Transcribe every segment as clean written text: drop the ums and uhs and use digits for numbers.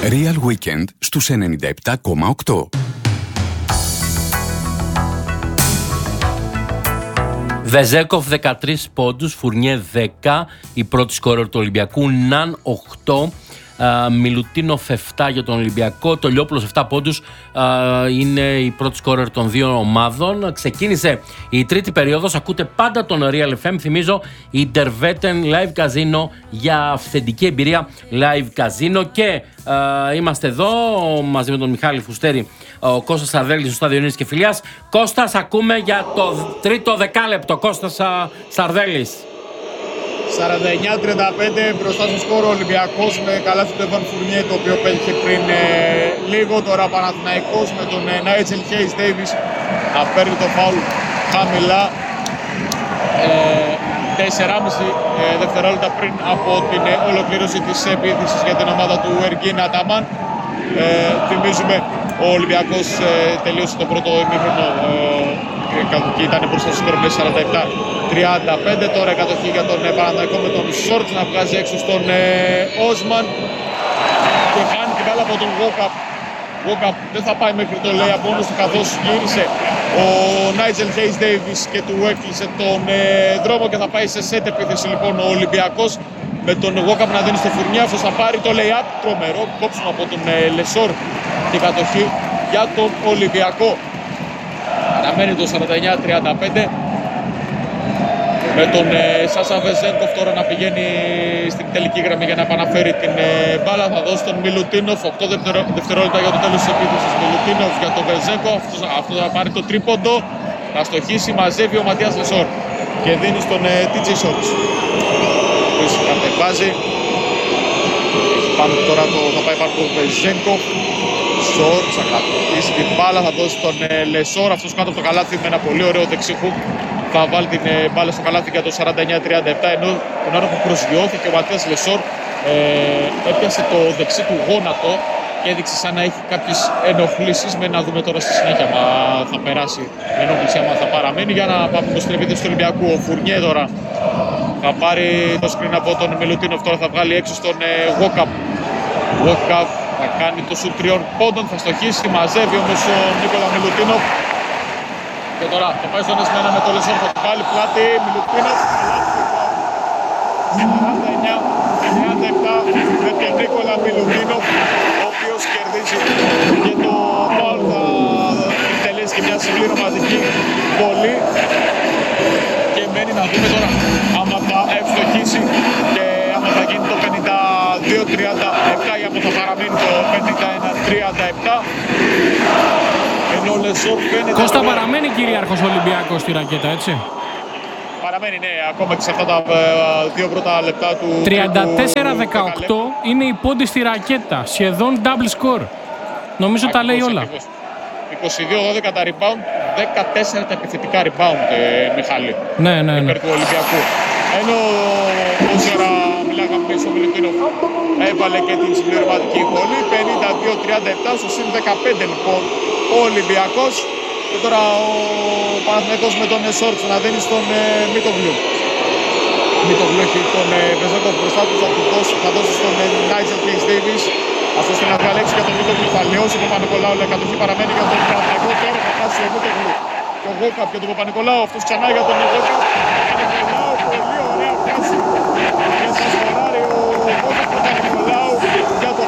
Real Weekend στους 97,8. Βεζέκοφ 13 πόντους, Φουρνιέ 10, η πρώτη σκόρερ του Ολυμπιακού, Ναν 8, Μιλουτίνοφ 7 για τον Ολυμπιακό, το Λιόπουλος 7 πόντους, είναι η πρώτη σκόρερ των δύο ομάδων. Ξεκίνησε η τρίτη περίοδος, ακούτε πάντα τον Real FM, θυμίζω Interveten Live Casino για αυθεντική εμπειρία Live Casino και είμαστε εδώ μαζί με τον Μιχάλη Φουστέρη, ο Κώστας Σαρδέλης στο Στάδιο Ειρήνης και Φιλίας. Κώστας, ακούμε για το τρίτο δεκάλεπτο. Κώστας Σαρδέλης. 49-35 μπροστά στο σκόρο Ολυμπιακός με καλάθι του Εβαν Φουρνιέ, το οποίο πέτυχε πριν λίγο. Τώρα Παναθηναϊκός με τον Νάιτζελ Χέις Ντέιβις να παίρνει το φάουλ χαμηλά. 4,5 δευτερόλεπτα πριν από την ολοκλήρωση της επίθεσης για την ομάδα του Εργίν Αταμάν. Θυμίζουμε, ο Ολυμπιακός τελείωσε το πρώτο ημίχρονο και ήταν μπροστά στο σκορ με 47-35. Τώρα η κατοχή για τον Παναθηναϊκό με τον Σόρτς να βγάζει έξω στον Όσμαν και χάνει την μπάλα από τον Γόκαπ. Γόκαπ δεν θα πάει μέχρι το λέει από μόνος του, καθώς γύρισε ο Νάιτζελ Χέις Ντέιβις και του έκλεισε τον δρόμο και θα πάει σε σετ επίθεση λοιπόν ο Ολυμπιακός με τον Γόκαπ να δίνει στο Φουρνιά. Αυτός θα πάρει το lay-up, τρομερό κόψιμο από τον Λεσόρ την κατοχή για τον Ολυμπιακό. Αναμένει το 49-35 με τον Σάσα Βεζένκοφ τώρα να πηγαίνει στην τελική γραμμή για να επαναφέρει την μπάλα. Θα δώσει τον Μιλουτίνοφ, 8 δευτερόλεπτα για το τέλος της επίθεσης. Μιλουτίνοφ για τον Βεζένκοφ, αυτό θα πάρει το τρίποντο, θα στοχίσει, μαζεύει ο Ματίας Λεσόρ και δίνει στον TJ Shorts. Ποιος κατεβάζει, πάνω τώρα θα πάει πάνω το Βεζένκοφ. Shorts θα κρατήσει την μπάλα, θα δώσει τον Λεσόρ, αυτός κάτω από το καλάθι με ένα πολύ ωραίο δεξιχούκ. Θα βάλει την μπάλα στο καλάθι για το 49-37, ενώ την ώρα που προσγειώθηκε ο Ματίας Λεσόρ έπιασε το δεξί του γόνατο και έδειξε σαν να έχει κάποιες ενοχλήσεις. Με να δούμε τώρα στη συνέχεια μα θα περάσει με ενοχλήση, άμα θα παραμένει. Για να πάμε στην επίθεση του Ολυμπιακού, ο Φουρνιέ τώρα θα πάρει το screen από τον Μιλουτίνοφ, τώρα θα βγάλει έξω στον Γόκαπ. Γόκαπ θα κάνει το σουτ 3 πόντων, θα στοχίσει, μαζεύει όμως ο Νίκολα Μιλουτίνοφ. Και τώρα θα πάει στον Εσμένα με το Λεσόρ, θα του βάλει πλάτη, Μιλουτίνοφ, 49-37 με τον Νίκολα Μιλουτίνοφ, ο οποίος κερδίζει και το φάουλ, θα τελέσει και μια συμπληρωματική βολή και μένει να δούμε τώρα άμα θα ευστοχίσει και άμα θα γίνει το 52-37 ή άμα θα παραμείνει το 51-37. Κώστα, παραμένει κυρίαρχος Ολυμπιακός στη ρακέτα, έτσι. Παραμένει, ναι, ακόμα και σε αυτά τα δύο πρώτα λεπτά του 34-18 είναι η πόντη στη ρακέτα, σχεδόν double score. Νομίζω τα λέει όλα. 22-12 τα rebound, 14 τα επιθετικά rebound, Μιχάλη. Ναι. Υπέρ του Ολυμπιακού. Ενώ όση ώρα μιλάγαμε με τον Μιλουτίνοφ, έβαλε και την συμπληρωματική βολή, 52-37 στο συν 15 λοιπόν ο Ολυμπιακός. Και τώρα ο Παναθηναϊκός με τον Σόρτς να δίνει στον Μίτογλου. Μίτογλου έχει τον Βεζέκοφ μπροστά του, θα δώσει στον Νάιτζελ Χέις Ντέιβις. Αυτός και να βγάλει έξω για τον Μίτογλου, θα λιώσει τον Παπα-Νικολάου, αλλά η κατοχή παραμένει για τον Παναθηναϊκό. Τώρα θα φτάσει ο Μίτογλου και ο Γόκαπ για τον Παπα-Νικολάου, αυτός ξανά για τον Γόκαπ. Παπα-Νικολάου, πολύ ωραία φάση και θα σκοράρει ο Γόκαπ Παπα-Νικολάου για το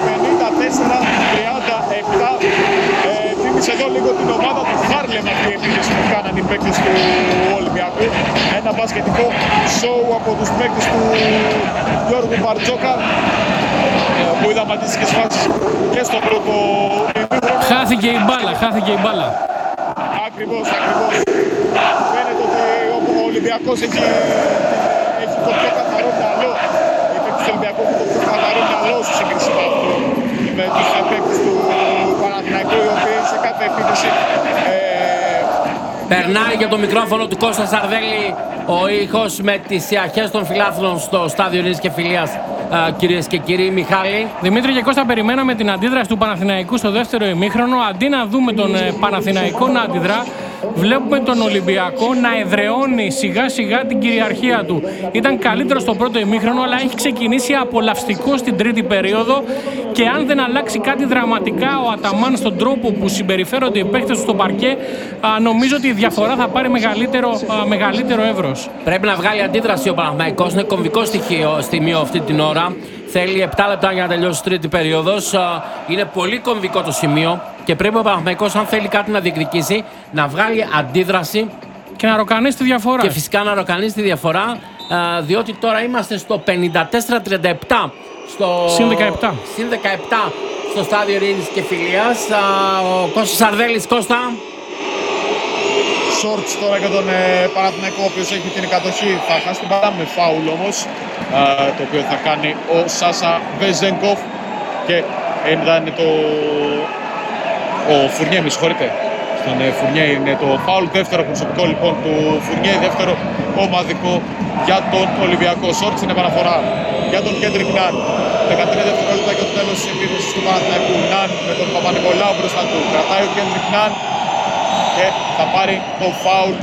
54-37. Θύμισε εδώ λίγο την ομάδα του Χάρλεμ αυτή η επίθεση που κάνανε οι παίκτες του Ολυμπιακού. Ένα μπασκετικό σοου από τους παίκτες του Γιώργου Μπαρτζόκα που είδαμε αντίστοιχες φάσεις και στο πρώτο ημίχρονο. Χάθηκε η μπάλα. Ακριβώς. Φαίνεται ότι ο Ολυμπιακός έχει το πιο καθαρό μυαλό. Οι παίκτες του Ολυμπιακού έχουν το πιο καθαρό μυαλό στη σύγκριση με τους παίκτες του Παναθηναϊκού, οι οποίοι σε κάθε επίθεση περνάει για το μικρόφωνο του Κώστα Σαρδέλη ο ήχος με τις αρχές των φιλάθλων στο Στάδιο Ειρήνης και Φιλίας κυρίες και κύριοι. Μιχάλη. Δημήτρη και Κώστα, περιμέναμε την αντίδραση του Παναθηναϊκού στο δεύτερο ημίχρονο. Αντί να δούμε τον Παναθηναϊκό να αντιδρά, βλέπουμε τον Ολυμπιακό να εδραιώνει σιγά σιγά την κυριαρχία του. Ήταν καλύτερο στο πρώτο ημίχρονο, αλλά έχει ξεκινήσει απολαυστικό στην τρίτη περίοδο. Και αν δεν αλλάξει κάτι δραματικά ο Αταμάν στον τρόπο που συμπεριφέρονται οι παίκτες του στο παρκέ, νομίζω ότι η διαφορά θα πάρει μεγαλύτερο εύρος. Πρέπει να βγάλει αντίδραση ο Παναθηναϊκός. Είναι κομβικό στιγμίο αυτή την ώρα. Θέλει 7 λεπτά για να τελειώσει η τρίτη περίοδος. Είναι πολύ κομβικό το σημείο και πρέπει ο Παναθηναϊκός, αν θέλει κάτι να διεκδικήσει, να βγάλει αντίδραση και να ροκανίσει τη διαφορά. Και φυσικά να ροκανίσει τη διαφορά, διότι τώρα είμαστε στο 54-37. Συν 17. Συν 17 στο στάδιο Ειρήνης και Φιλίας. Ο Κώστας Σαρδέλης. Κώστα. Σόρτς τώρα για τον Παναθηναϊκό, ο οποίος έχει την κατοχή. Θα χάσει την μπάλα με φάουλ όμως, το οποίο θα κάνει ο Σάσα Βεζέγκοφ. Και ήταν ο Φουρνιέ, με συγχωρείτε. Στον Φουρνιέ είναι το φάουλ. Δεύτερο προσωπικό λοιπόν του Φουρνιέ, δεύτερο ομαδικό για τον Ολυμπιακό. Σόρτς είναι επαναφορά για τον Κέντρικ Ναν. 13 δευτερόλεπτα για το τέλος της επίθεσης του Παναθηναϊκού. Ναν με τον Παπα-Νικολάου μπροστά του. Κρατάει ο Κέντρικ Ναν και θα πάρει το φάουλ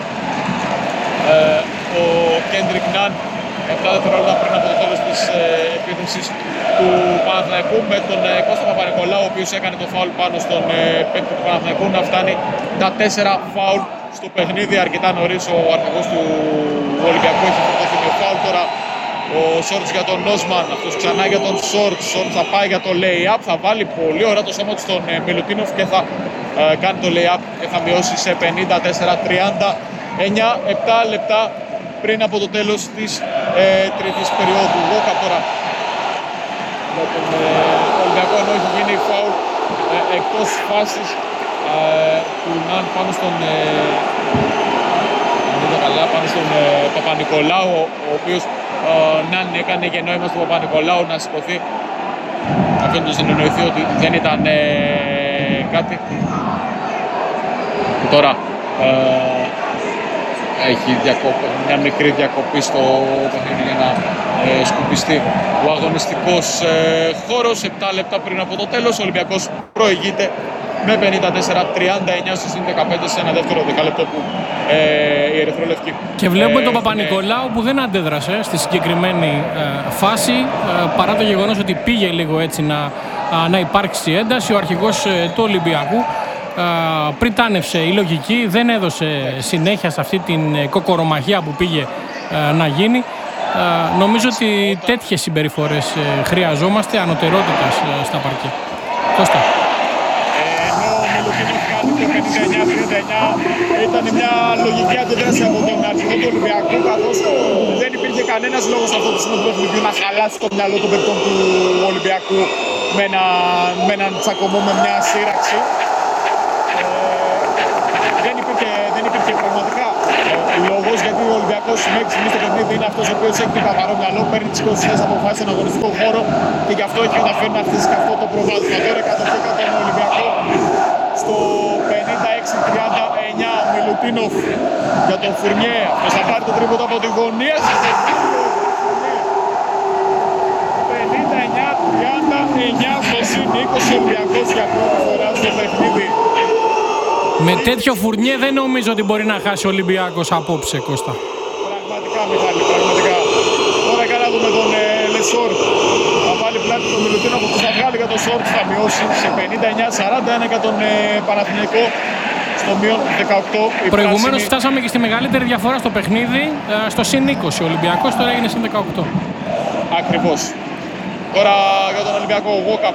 ο Κέντρικ Ναν 7 δευτερόλεπτα πριν από το τέλος της επίθεσης του Παναθηναϊκού, με τον Κώστα Παπα-Νικολάου, ο οποίος έκανε το φάουλ πάνω στον παίκτη του Παναθηναϊκού, να φτάνει τα 4 φάουλ στο παιχνίδι. Αρκετά νωρίς ο αρχηγός του Ολυμπιακού έχει φορτωθεί με φάουλ. Τώρα ο Σόρτς για τον Νόσμαν, αυτός ξανά για τον Σόρτς. Σόρτς θα πάει για το lay-up, θα βάλει πολύ ωραία το σώμα του στον Μιλουτίνοφ και θα κάνει το lay-up και θα μειώσει σε 54-39. 7 λεπτά πριν από το τέλος της τρίτης περίοδου. Γόκα τώρα για τον Ολυμπιακό, ενώ έχει γίνει φάουλ εκτός φάσης του Ναν πάνω στον πάνω στον Παπα-Νικολάου, ο οποίος Ναν έκανε και νόημα στον Παπα-Νικολάου να σηκωθεί, αφήνοντας να εννοηθεί ότι δεν ήταν κάτι. Τώρα έχει μια μικρή διακοπή στο παιχνίδι για να σκουπιστεί ο αγωνιστικός χώρος. 7 λεπτά πριν από το τέλος, ο Ολυμπιακός προηγείται με 54-39 στις 15 σε ένα δεύτερο δεκάλεπτο που η Ερυθρόλευκη. Και βλέπουμε τον Παπα-Νικολάου που δεν αντέδρασε στη συγκεκριμένη φάση, παρά το γεγονός ότι πήγε λίγο έτσι να υπάρξει ένταση. Ο αρχηγός του Ολυμπιακού πριτάνευσε η λογική, δεν έδωσε συνέχεια σε αυτή την κοκορομαχία που πήγε να γίνει. Νομίζω ότι τέτοιες συμπεριφορές χρειαζόμαστε, ανωτερότητας στα παρκέ. Κώστα. Ενώ ο Μιλουτίνοφ κάνει το 59-39, ήταν μια λογική αντίδραση από τον αρχηγό του Ολυμπιακού, καθώς δεν υπήρχε κανένας λόγος αυτό το σημείο του παιχνιδιού να χαλάσει το μυαλό των παικτών του Ολυμπιακού με έναν τσακωμό, με μια σύραξη. Δεν υπήρχε πραγματικά λόγος, γιατί ο Ολυμπιακός μέχρι στιγμής στο παιχνίδι είναι αυτός ο οποίος έχει την καθαρό μυαλό, παίρνει τις κοσίες αποφάσεις στον αγωνιστικό χώρο και γι' αυτό έχει καταφέρει να χτίσει αυτό το προβάδισμα. Τώρα κατευθύνει τον Ολυμπιακό στο 56-39. Ο Μιλουτίνοφ για τον Φουρνιέ, αυτός θα πάρει το τρίποντο από τη γωνία. 59-39 στο συν 20 Ολυμπιακός για πρώτη φορά στο παιχνίδι. Με τέτοιο Φουρνιέ δεν νομίζω ότι μπορεί να χάσει ο Ολυμπιακός απόψε, Κώστα. Πραγματικά, Μιχάλη, πραγματικά. Τώρα για να δούμε τον Λεσόρ. Θα βάλει πλάτη τον Μιλουτίνοφ, που θα βγάλει για τον Σόρτ, θα μειώσει σε 59-41 για τον Παναθηναϊκό στο μείον 18. Προηγουμένως φτάσαμε και στη μεγαλύτερη διαφορά στο παιχνίδι, στο συν 20 ο Ολυμπιακός, τώρα έγινε συν 18. Ακριβώς. Τώρα για τον Ολυμπιακό, ο Γόκα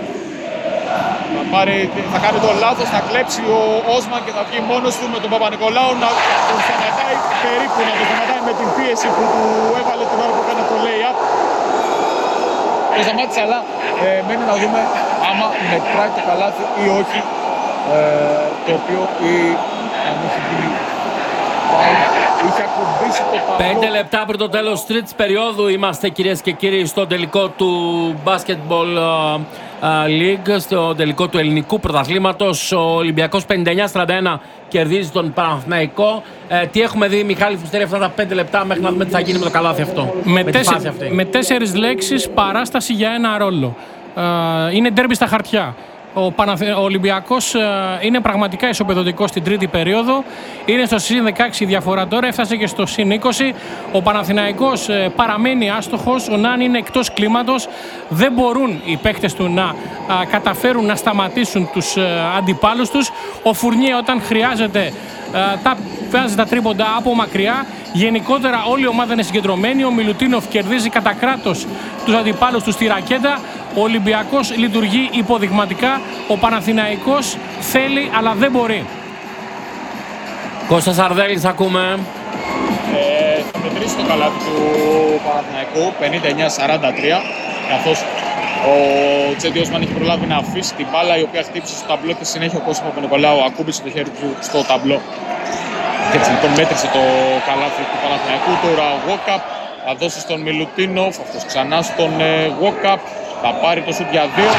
θα κάνει το λάθος, θα κλέψει ο Όσμαν και θα βγει μόνος του με τον Παπα-Νικολάου να τον σταματάει περίπου, να τον σταματάει με την πίεση που του έβαλε την ώρα που έκανε το lay-up. Το σταμάτησε, αλλά μένει να δούμε άμα μετράει το καλάθι ή όχι, το οποίο αν έχει γίνει είχε ακουμπήσει το ταμπλό. 5 λεπτά πριν το τέλος της τρίτης περίοδου είμαστε, κυρίες και κύριοι, στο τελικό του Basketball League, στο τελικό του ελληνικού πρωταθλήματος. Ο Ολυμπιακός 59-41 κερδίζει τον Παναθηναϊκό. Τι έχουμε δει, Μιχάλη Φουστέρη, αυτά τα 5 λεπτά μέχρι να δούμε τι θα γίνει με το καλάθι αυτό? Με 4 λέξεις, παράσταση για ένα ρόλο. Είναι ντέρμπι στα χαρτιά. Ο Ολυμπιακός είναι πραγματικά ισοπεδωτικός στην τρίτη περίοδο. Είναι στο συν 16 η διαφορά τώρα, έφτασε και στο συν 20. Ο Παναθηναϊκός παραμένει άστοχος, ο Ναν είναι εκτός κλίματος. Δεν μπορούν οι παίκτες του να καταφέρουν να σταματήσουν τους αντιπάλους τους. Ο Φουρνιέ όταν χρειάζεται βάζει τα τρίποντα από μακριά. Γενικότερα όλη η ομάδα είναι συγκεντρωμένη. Ο Μιλουτίνοφ κερδίζει κατά κράτος τους αντιπάλους του στη ρακέτα. Ο Ολυμπιακός λειτουργεί υποδειγματικά. Ο Παναθηναϊκός θέλει αλλά δεν μπορεί. Κώστας Αρδέλης ακούμε. Θα μετρήσει το καλάθι του Παναθηναϊκού 59-43, καθώς ο Τσέντι Όσμαν έχει προλάβει να αφήσει την μπάλα η οποία χτύπησε στο ταμπλό και συνέχεια ο Κώστας Παπα-Νικολάου ακούμπησε το χέρι του στο ταμπλό. Και έτσι λοιπόν μέτρησε το καλάθι του Παναθηναϊκού. Τώρα ο Γουόκαπ θα δώσει στον Μιλουτίνοφ, αυτός ξανά στον Γουόκαπ, θα πάρει το σουτ για 2.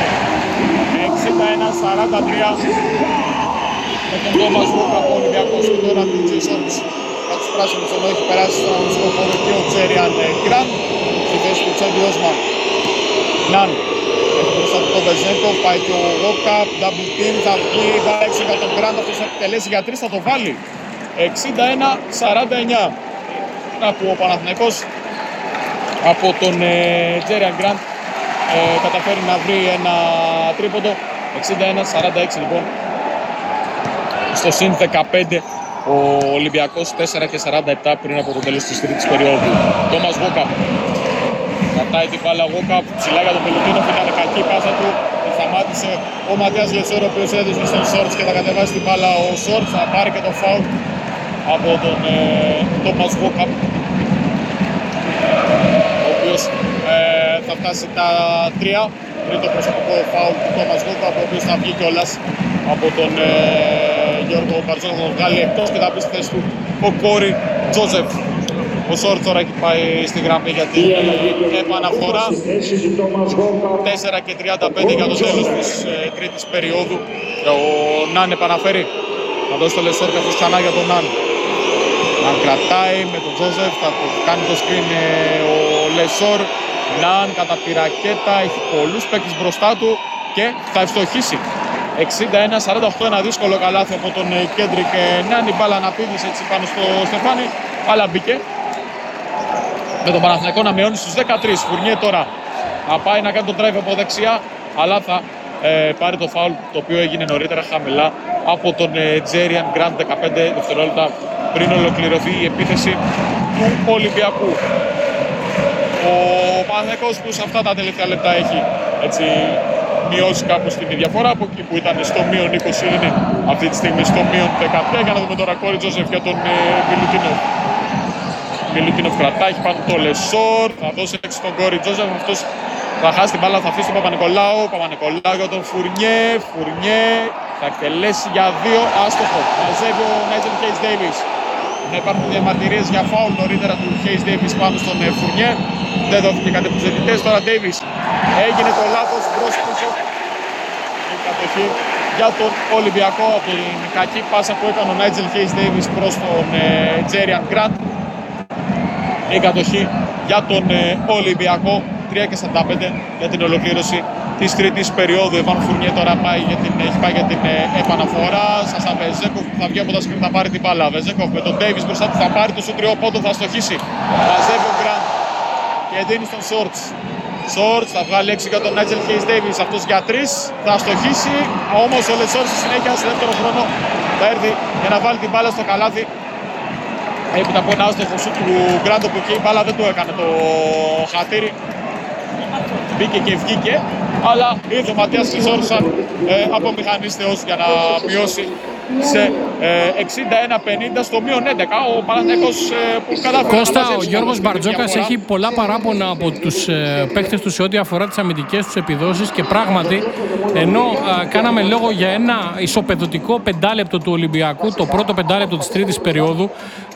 61-43 με τον Τόμας Γουόκαπ. Ο Ολυμπιακός και τώρα DJ Shorts από τους πράσινους, ενώ έχει περάσει στον αγωνιστικό χώρο και ο Τζέριαν Γκραντ στη θέση του Τσέντι Όσμαν. Ναν έχει μπροστά του το Βεζέγκοφ, πάει και ο Γουόκαπ, double team, θα βγει έξω για τον Γκραντ, αυτός θα επιτελέσει για 3, θα το βάλει. 61-49. Να που ο Παναθηναϊκός από τον Τζέριαν Γκραντ καταφέρει να βρει ένα τρίποντο. 61-46 λοιπόν. Στο συν 15 ο Ολυμπιακός 4-47 πριν από το τέλος της τρίτης περίοδου. Τόμας Γουόκαπ κρατάει την μπάλα. Γουόκαπ ψηλά για τον Μιλουτίνοφ, ήταν κακή πάσα του. Σταμάτησε ο Ματίας Λεσόρ, ο οποίος έδωσε στον Σόρτς και θα κατεβάσει την μπάλα. Ο Σόρτς θα πάρει και το φάουλ από τον Τόμας Γουόκαπ, ο οποίος θα φτάσει τα 3. Τρίτο προσωπικό φάουλ του Τόμας Γουόκαπ, ο οποίος θα βγει κιόλας από τον Γιώργο Μπαρτζόκα, θα τον βγάλει εκτός και θα μπει στη θέση του ο Κόρι Τζόζεφ. Ο Σόρτς τώρα έχει πάει στη γραμμή για την επαναφορά. 4 και 35 για το τέλος της τρίτης περίοδου. Ο Ναν επαναφέρει. Θα δώσει το Λεσόρ καθώς ξανά για τον Ναν. Ναν κρατάει με τον Τζόζεφ, θα κάνει το screen ο Λεσόρ. Ναν κατά τη ρακέτα, έχει πολλούς παίκτες μπροστά του και θα ευστοχίσει. 61-48, ένα δύσκολο καλάθι από τον Κέντρικ Ναν. Η μπάλα να πήδησε έτσι πάνω στο Στεφάνι, αλλά μπήκε. Με τον Παναθηναϊκό να μειώνει στους 13. Φουρνιέ τώρα θα πάει να κάνει τον drive από δεξιά, αλλά θα πάρει το foul το οποίο έγινε νωρίτερα χαμηλά από τον Τζέριαν Γκραντ 15 δευτερόλεπτα πριν ολοκληρωθεί η επίθεση του Ολυμπιακού. Ο Παναθηναϊκός που σε αυτά τα τελευταία λεπτά έχει έτσι μειώσει κάπως την διαφορά, από εκεί που ήταν στο μείον 20 είναι αυτή τη στιγμή στο μείον 13. Για να δούμε τώρα Κόρι Τζόζεφ για τον Μιλουτίνοφ. Μιλουτίνοφ κρατάει, έχει πάνω το Λεσόρ, θα δώσει έξω τον Κόρι Τζόζεφ, αυτός θα χάσει την μπάλα, θα αφήσει τον Παπα-Νικολάου. Παπα-Νικολάου για τον Φουρνιέ, Φουρνιέ θα εκτελέσει για 2, άστοχο. Μαζεύει ο Νάιτζελ Χέις Ντέιβις. Να υπάρχουν διαμαρτυρίες για φάουλ νωρίτερα του Χέις Ντέιβις πάνω στον Φουρνιέ. Δεν δόθηκε κάτι από τους διαιτητές. Τώρα Ντέιβις έγινε το λάθος μπρος πίσω. Η κατοχή για τον Ολυμπιακό από την κακή πάσα που έκανε ο Νάιτζελ Χέις Ντέιβις προς τον Τζέριαν Γκραντ. Η κατοχή για τον Ολυμπιακό. 3:45 για την ολοκλήρωση της τρίτης περίοδου. Εβάν Φουρνιέ τώρα έχει πάει για την επαναφορά. Σάσα Βεζέκοφ που θα βγει από τα σκριν, θα πάρει την μπάλα. Βεζέκοφ με τον Ντέιβις μπροστά του θα πάρει το σου τριό πόντο, θα στοχίσει. Μαζεύει ο Γκραντ και δίνει στον Σόρτς. Σόρτς θα βγάλει 6 για τον Νάιτζελ Χέις Ντέιβις. Αυτός για 3 θα στοχίσει. Όμως ο Λεσόρ στη συνέχεια σε δεύτερο χρόνο θα έρθει για να βάλει την μπάλα στο καλάθι. Έπειτα από ένα άστοχο σου του Γκραντ που εκεί η μπάλα δεν του έκανε το χατήρι. Μπήκε και βγήκε, αλλά ήρθε ο Ματίας Λεσόρ σαν απομηχανής θεός για να μειώσει σε 61-50 στο μείον 11. Ο Παναθηναϊκός που κατάφερε Κώστα, να μαζέψει. Ο Γιώργος Μπαρτζόκας έχει πολλά παράπονα από τους παίχτες του σε ό,τι αφορά τις αμυντικές τους επιδόσεις και πράγματι, ενώ κάναμε λόγο για ένα ισοπεδωτικό πεντάλεπτο του Ολυμπιακού, το πρώτο πεντάλεπτο της τρίτης περίοδου,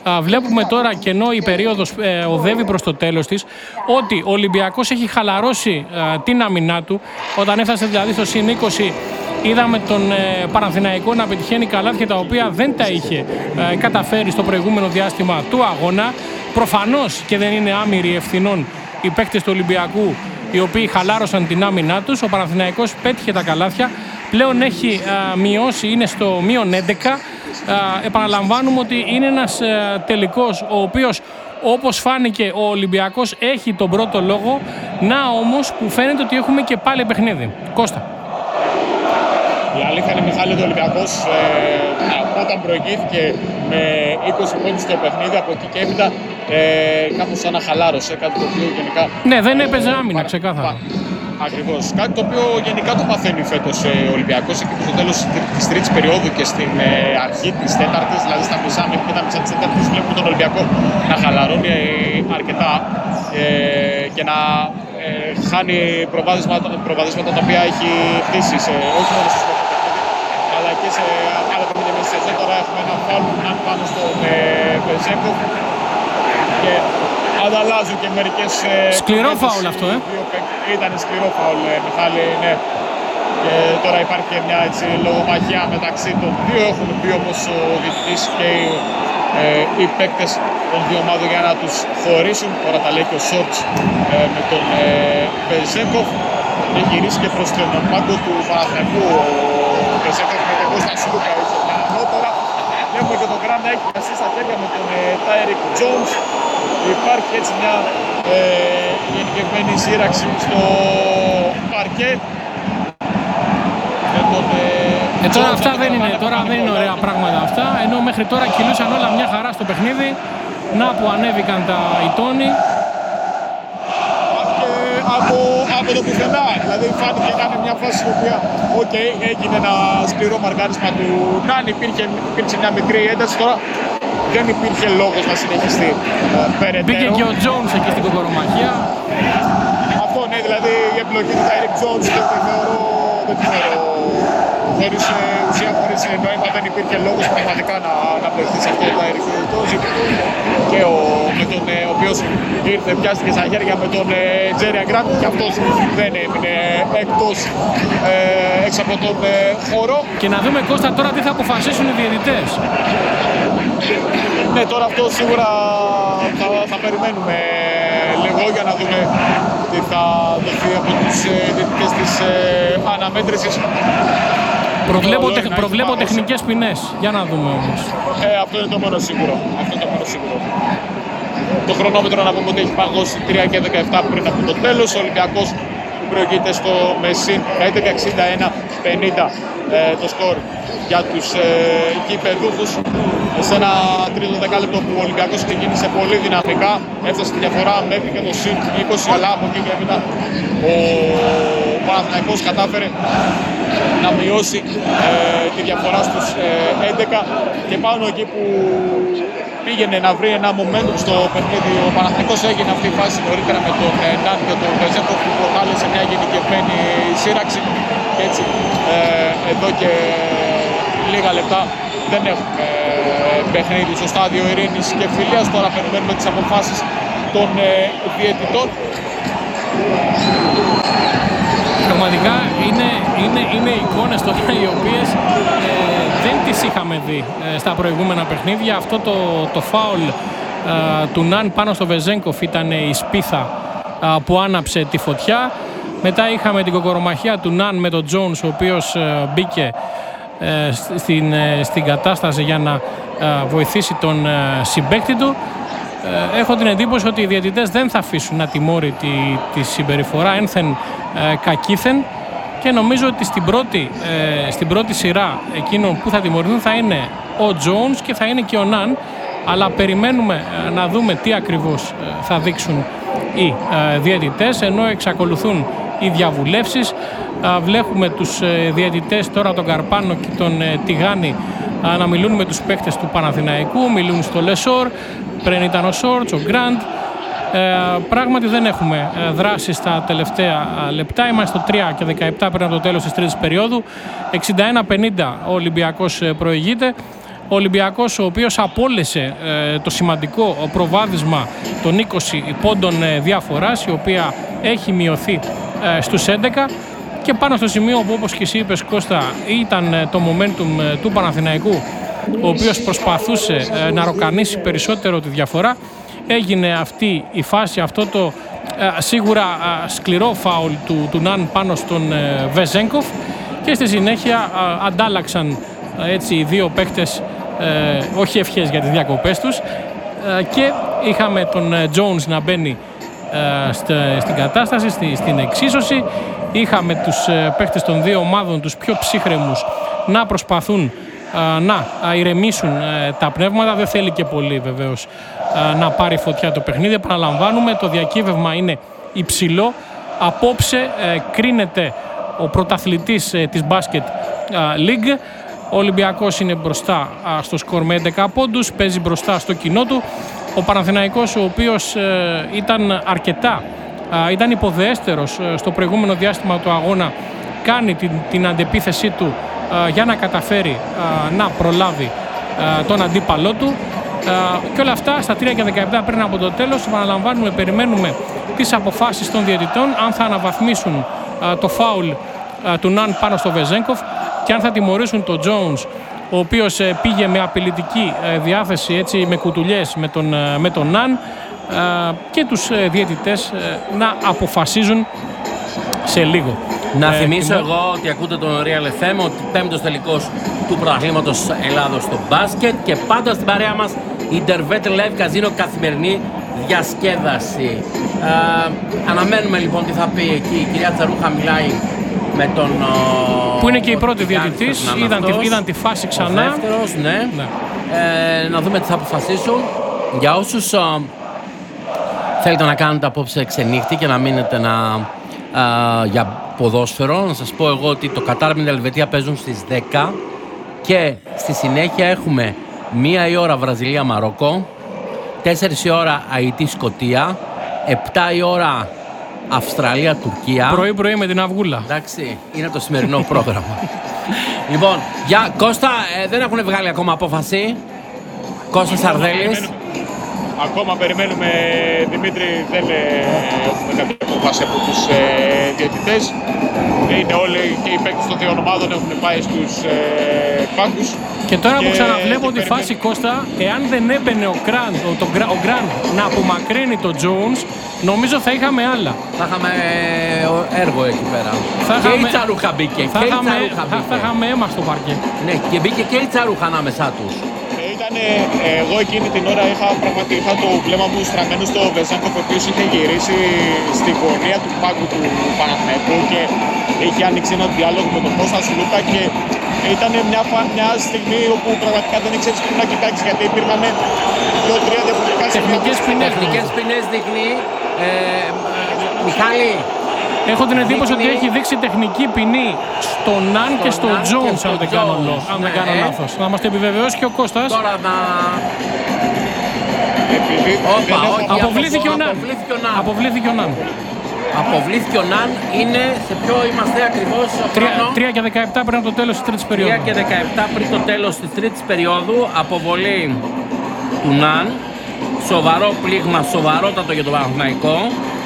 βλέπουμε τώρα, και ενώ η περίοδος οδεύει προς το τέλος της, ότι ο Ολυμπιακός έχει χαλαρώσει την άμυνά του. Όταν έφτασε δηλαδή στο συν 20, είδαμε τον Παναθηναϊκό να πετυχαίνει καλάθια τα οποία δεν τα είχε καταφέρει στο προηγούμενο διάστημα του αγώνα. Προφανώς και δεν είναι άμυροι ευθυνών οι παίκτες του Ολυμπιακού, οι οποίοι χαλάρωσαν την άμυνά τους. Ο Παναθηναϊκός πέτυχε τα καλάθια, πλέον έχει μειώσει, είναι στο μείον 11. Επαναλαμβάνουμε ότι είναι ένας τελικός ο οποίος, όπως φάνηκε, ο Ολυμπιακός έχει τον πρώτο λόγο. Να όμως που φαίνεται ότι έχουμε και πάλι παιχνίδι. Κώστα. Η αλήθεια είναι, Μιχάλη, ότι ο Ολυμπιακός όταν προηγήθηκε με 20 πόντους στο παιχνίδι, από εκεί και έπειτα κάπως αναχαλάρωσε, κάτι το οποίο γενικά... Ναι, δεν έπαιζε άμυνα, ξεκάθαρα. Ακριβώς. Κάτι το οποίο γενικά το παθαίνει φέτος ο Ολυμπιακός, εκεί που στο τέλος της τρίτης περίοδου και στην αρχή της τέταρτης, δηλαδή στα μισά μέχρι και τα μισά της τέταρτης, βλέπουμε τον Ολυμπιακό να χαλαρώνει αρκετά και να χάνει προβαδίσματα τα οποία έχει χτίσει όχι μόνο στο σκοπό αλλά και σε άλλα παιχνίδια μέσα στη σεζόν. Τώρα έχουμε ένα φάουλ πάνω στον Βεζέγκοφ και ανταλλάζουν και μερικές... Σκληρό φάουλ αυτό, Ήταν σκληρό φάουλ, Μιχάλη, ναι. Και τώρα υπάρχει και μια λογομαχία μεταξύ των δύο. Έχουν πει όμως ο διαιτητής και οι παίκτες των δύο ομάδων για να τους χωρίσουν. Τώρα τα λέει και ο Σόρτς με τον Βεζέγκοφ. Έχει γυρίσει και προς τον πάγκο του Παναθηναϊκού ο Βεζέγκοφ με τον Κώστα Σούκα. Τώρα βλέπουμε και τον Γκραντ να έχει πιαστεί στα χέρια με τον Τάιρικ Τζόουνς. Υπάρχει έτσι μια γενικευμένη σύραξη στο παρκέ. Τώρα αυτά δεν είναι, ωραία πράγματα αυτά, ενώ μέχρι τώρα κυλούσαν όλα μια χαρά στο παιχνίδι. Να που ανέβηκαν οι τόνοι. Από το πουθενά, δηλαδή φάνηκε κάνει μια φάση η οποία έγινε ένα σκληρό μαρκάρισμα του Νάν, υπήρξε μια μικρή ένταση, τώρα δεν υπήρχε λόγος να συνεχιστεί περαιτέρω. Μπήκε και ο Τζόουνς εκεί στην κοκορομαχία. Αυτό ναι, δηλαδή η επιλογή του Τάιρικ Τζόουνς δεν τη θεωρώ χωρίς ουσία, χωρίς νόημα, δεν υπήρχε λόγος πραγματικά να πλεχθεί σε αυτό το Τάιρικ Τζόουνς και με τον οποίος ήρθε, πιάστηκε στα χέρια με τον Τζέριαν Γκραντ και αυτός δεν έμεινε έξω από τον χώρο. Και να δούμε, Κώστα, τώρα τι θα αποφασίσουν οι διαιτητές. Ναι, τώρα αυτό σίγουρα θα περιμένουμε λίγο για να δούμε τι θα δοθεί από τους διαιτητές της αναμέτρησης. Προβλέπω τεχνικές ποινές. Για να δούμε όμως. Αυτό είναι το μόνο σίγουρο. Το χρονόμετρο να πούμε ότι έχει παγώσει 3 και 17 πριν από το τέλος. Ο Ολυμπιακός που προηγείται στο Μεσίν 11-61-50 το σκορ για τους γηπεδούχους. Σε ένα τρίτο δεκάλεπτο που ο Ολυμπιακός ξεκίνησε πολύ δυναμικά, έφτασε τη διαφορά μέχρι και το συν 20, αλλά από εκεί και έπειτα ο Παναθηναϊκός κατάφερε να μειώσει τη διαφορά στους 11 και πάνω εκεί που πήγαινε να βρει ένα momentum στο παιχνίδι, ο Παναθηναϊκός έγινε αυτή η φάση νωρίτερα με τον Νάν και τον Βεζέγκοφ που προκάλεσε μια γενικευμένη σύραξη και έτσι εδώ και λίγα λεπτά δεν έχουμε παιχνίδι στο στάδιο ειρήνης και φιλίας. Τώρα περιμένουμε τις αποφάσεις των διαιτητών. Πραγματικά είναι εικόνες τώρα οι οποίες δεν τις είχαμε δει στα προηγούμενα παιχνίδια. Αυτό το φάουλ του Ναν πάνω στο Βεζέγκοφ ήταν η σπίθα που άναψε τη φωτιά. Μετά είχαμε την κοκορομαχία του Ναν με τον Τζόουνς, ο οποίος μπήκε στην κατάσταση για να βοηθήσει τον συμπαίκτη του. Έχω την εντύπωση ότι οι διαιτητές δεν θα αφήσουν ατιμόρυτη τη συμπεριφορά ένθεν κακήθεν και νομίζω ότι στην πρώτη σειρά εκείνων που θα τιμωρηθούν θα είναι ο Τζόουνς και θα είναι και ο Ναν, αλλά περιμένουμε να δούμε τι ακριβώς θα δείξουν οι διαιτητές, ενώ εξακολουθούν οι διαβουλεύσεις. Βλέπουμε τους διαιτητές τώρα, τον Καρπάνο και τον Τιγάνη, να μιλούν με τους παίκτες του Παναθηναϊκού, μιλούν στο Λεσόρ, πριν ήταν ο Σόρτς, ο Γκραντ. Πράγματι δεν έχουμε δράσει στα τελευταία λεπτά, είμαστε στο 3 και 17 πριν από το τέλος της τρίτης περίοδου. 61-50 ο Ολυμπιακός προηγείται. Ο Ο Ολυμπιακός, ο οποίος απόλυσε το σημαντικό προβάδισμα των 20 πόντων διαφοράς, η οποία έχει μειωθεί στους 11, και πάνω στο σημείο που, όπως και εσύ είπες, Κώστα, ήταν το momentum του Παναθηναϊκού, ο οποίος προσπαθούσε να ροκανίσει περισσότερο τη διαφορά. Έγινε αυτή η φάση, αυτό το σίγουρα σκληρό φάουλ του Ναν πάνω στον Βεζένκοφ, και στη συνέχεια αντάλλαξαν έτσι οι δύο παίχτες, όχι ευχές για τις διακοπές τους, και είχαμε τον Jones να μπαίνει στην κατάσταση, στην εξίσωση. Είχαμε τους παίχτες των δύο ομάδων, τους πιο ψύχρεμους, να προσπαθούν να ηρεμήσουν τα πνεύματα. Δεν θέλει και πολύ βεβαίως να πάρει φωτιά το παιχνίδι. Επαναλαμβάνουμε, το διακύβευμα είναι υψηλό. Απόψε κρίνεται ο πρωταθλητής της Basket League. Ο Ολυμπιακός είναι μπροστά στο σκορ με 11 πόντους, παίζει μπροστά στο κοινό του. Ο Παναθηναϊκός, ο οποίος ήταν υποδεέστερος στο προηγούμενο διάστημα του αγώνα, κάνει την αντεπίθεσή του για να καταφέρει να προλάβει τον αντίπαλό του, και όλα αυτά στα 3 και 17 πριν από το τέλος. Επαναλαμβάνουμε, περιμένουμε τις αποφάσεις των διαιτητών, αν θα αναβαθμίσουν το φάουλ του Ναν πάνω στο Βεζένκοφ και αν θα τιμωρήσουν τον Jones, ο οποίος πήγε με απειλητική διάθεση, έτσι, με κουτουλιές με τον Ναν, και τους διαιτητές να αποφασίζουν σε λίγο. Να θυμίσω εγώ ότι ακούτε τον Real FM, ότι πέμπτος τελικός του πρωταθλήματος Ελλάδος στο μπάσκετ, και πάντα στην παρέα μας η Intervet Live Casino, καθημερινή διασκέδαση. Αναμένουμε λοιπόν τι θα πει εκεί η κυρία Τσαρούχα. Μιλάει με τον... που είναι και η πρώτη διαιτητής, είδαν τη φάση ξανά. Ο δεύτερος, ναι. Να δούμε τι θα αποφασίσουν. Για όσους θέλετε να κάνετε απόψε ξενύχτη και να μείνετε για ποδόσφαιρο, να σας πω εγώ ότι το Κατάρ με την Ελβετία παίζουν στις 10 και στη συνέχεια έχουμε 1 η ώρα Βραζιλία-Μαρόκο, 4 η ώρα Αϊτή-Σκωτία, 7 η ώρα Αυστραλία-Τουρκία. Πρωί-πρωί με την αυγούλα. Εντάξει, είναι το σημερινό πρόγραμμα. Λοιπόν, για Κώστα, δεν έχουν βγάλει ακόμα απόφαση. Κώστας Σαρδέλης. Ακόμα περιμένουμε, Δημήτρη, δεν έχουμε κάποια απόφαση από τους διαιτητές. Είναι όλοι και οι παίκτες των δύο ομάδων έχουν πάει στους πάγκους. Και τώρα που ξαναβλέπω τη φάση, Κώστα, εάν δεν έμπαινε ο Γκραντ να απομακρύνει τον Jones, νομίζω θα είχαμε άλλα. Θα είχαμε έργο εκεί πέρα. Και η Τσαρούχα μπήκε. Θα είχαμε αίμα στο παρκέ. Ναι, και μπήκε και η Τσαρούχα ανάμεσά τους. Εγώ εκείνη την ώρα είχα το βλέμμα μου στραμμένο στο Βεζένκοφ, ο οποίος είχε γυρίσει στην γωνία του πάγκου του Παναθηναϊκού και είχε ανοίξει ένα διάλογο με τον Κώστα Σουλούκα, και ήταν μια στιγμή όπου πραγματικά δεν ήξερες πού να κοιτάξεις, γιατί υπήρχαν 2-3 διαφορετικά σημεία. Τεχνικές ποινές δείχνει. Μιχάλη, έχω την εντύπωση ότι έχει δείξει τεχνική ποινή στον Ναν και στον Jones, αν δεν κάνω λάθος. Να μας το επιβεβαιώσει και ο Κώστας. Τώρα να... Αποβλήθηκε ο Ναν. Αποβλήθηκε ο Ναν. Είναι σε ποιο είμαστε ακριβώς χρόνο? 3 και 17 πριν από το τέλος της τρίτης περίοδου. 3 και 17 πριν το τέλος της τρίτης περίοδου. Αποβολή του Ναν. Σοβαρό πλήγμα, σοβαρότατο για τον Παναθηναϊκό.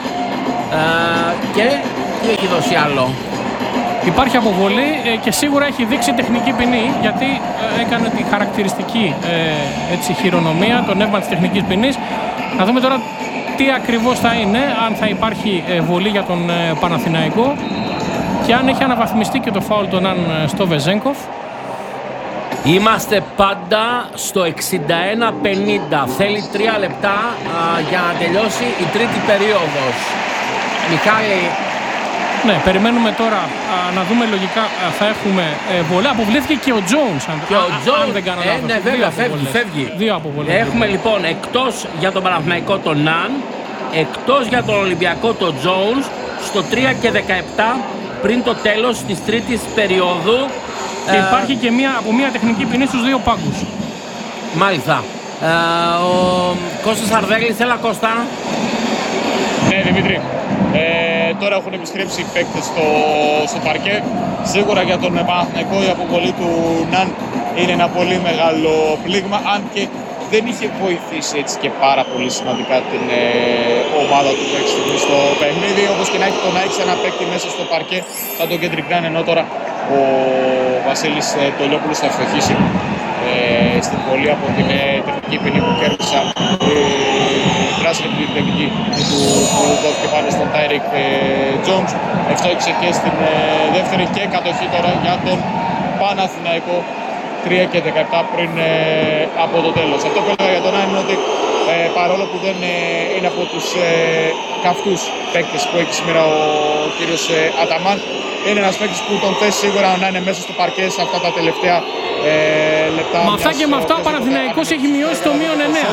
Και τι έχει δώσει άλλο? Υπάρχει αποβολή και σίγουρα έχει δείξει τεχνική ποινή, γιατί έκανε τη χαρακτηριστική χειρονομία, το νεύμα της τεχνικής ποινής. Να δούμε τώρα τι ακριβώς θα είναι, αν θα υπάρχει βολή για τον Παναθηναϊκό και αν έχει αναβαθμιστεί και το φάουλ των Ναν στο Βεζένκοφ. Είμαστε πάντα στο 61-50. Θέλει 3 λεπτά για να τελειώσει η τρίτη περίοδος. Μιχάλη. Ναι, περιμένουμε τώρα να δούμε, λογικά θα έχουμε βολή. Αποβλήθηκε και ο Jones, αν δεν κάνω λάθος. Ναι, βέβαια, φεύγει. Δύο αποβολές. Έχουμε λοιπόν εκτός για τον Παναθηναϊκό τον Ναν, εκτός για τον Ολυμπιακό τον Jones, στο 3 και 17 πριν το τέλος της τρίτης περίοδου. Και υπάρχει και μια τεχνική ποινή στους δύο πάγκους. Μάλιστα. Ο Κώστας Σαρδέλης, έλα Κώστα. Ναι, Δημήτρη. Τώρα έχουν επιστρέψει οι παίκτες στο παρκέ. Σίγουρα για τον Παναθηναϊκό η αποβολή του Ναν είναι ένα πολύ μεγάλο πλήγμα, αν και δεν είχε βοηθήσει έτσι και πάρα πολύ σημαντικά την ομάδα του μέχρι στιγμής στο παιχνίδι. Όπως και να έχει, το να έχει ένα παίκτη μέσα στο παρκέ σαν τον Κέντρικ Ναν, ενώ τώρα ο Βασίλης Τολιόπουλος θα ευστοχίσει στην βολή από την τεχνική ποινή που κέρδισαν η πράσινη τεχνική που δόθηκε πάνω στον Τάιρικ Τζόνς. Ευστόχισε και στην δεύτερη και κατοχή τώρα για τον Παναθηναϊκό. 3 και 17 πριν από το τέλος. Αυτό που έλεγα για τον Ναν είναι ότι παρόλο που δεν είναι από τους καυτούς παίκτες που έχει σήμερα ο κύριος Αταμάν, είναι ένας παίκτης που τον θέσει σίγουρα να είναι μέσα στο παρκέ σε αυτά τα τελευταία λεπτά. Με αυτά και με αυτά ο Παναθηναϊκός έχει μειώσει το -9.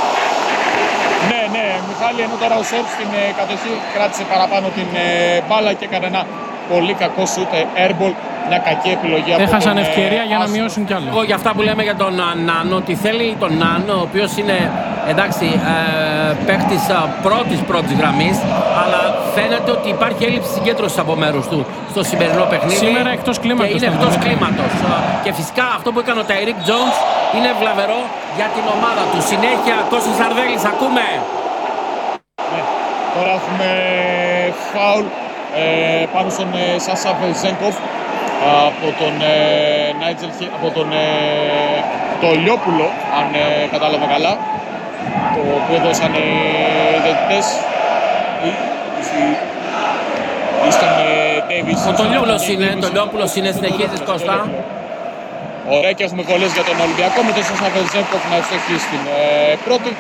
Ναι, Μιχάλη, ενώ τώρα ο Σόρτ στην κατοχή κράτησε παραπάνω την μπάλα και έκανε ένα πολύ κακό σουτ airball. Μια κακή επιλογή. Έχασαν ευκαιρία για να μειώσουν κι άλλο. Για αυτά που λέμε για τον Νάνο, ότι θέλει τον Νάνο, ο οποίος είναι εντάξει παίκτης πρώτης γραμμής, αλλά φαίνεται ότι υπάρχει έλλειψη συγκέντρωσης από μέρους του στο σημερινό παιχνίδι. Σήμερα εκτός κλίματος. Και είναι εκτός κλίματος. Και φυσικά αυτό που έκανε ο Τάιρικ Τζόνς είναι βλαβερό για την ομάδα του. Συνέχεια, Κώστας Σαρδέλης, ακούμε. Ναι, τώρα έχουμε φάουλ πάνω στον Σάσα Βεζένκοφ από τον Νάιτζελ, από τον Τολιόπουλο, αν κατάλαβα καλά, το οποίο έδωσαν οι διαιτητές ή στον Ντέιβις. Ο Τολιόπουλος είναι, συνεχίζεις Κώστα. Ωραία, και έχουμε βολές για τον Ολυμπιακό με τον Σάσα Βεζένκοφ να ευστοχίσει στην πρώτη.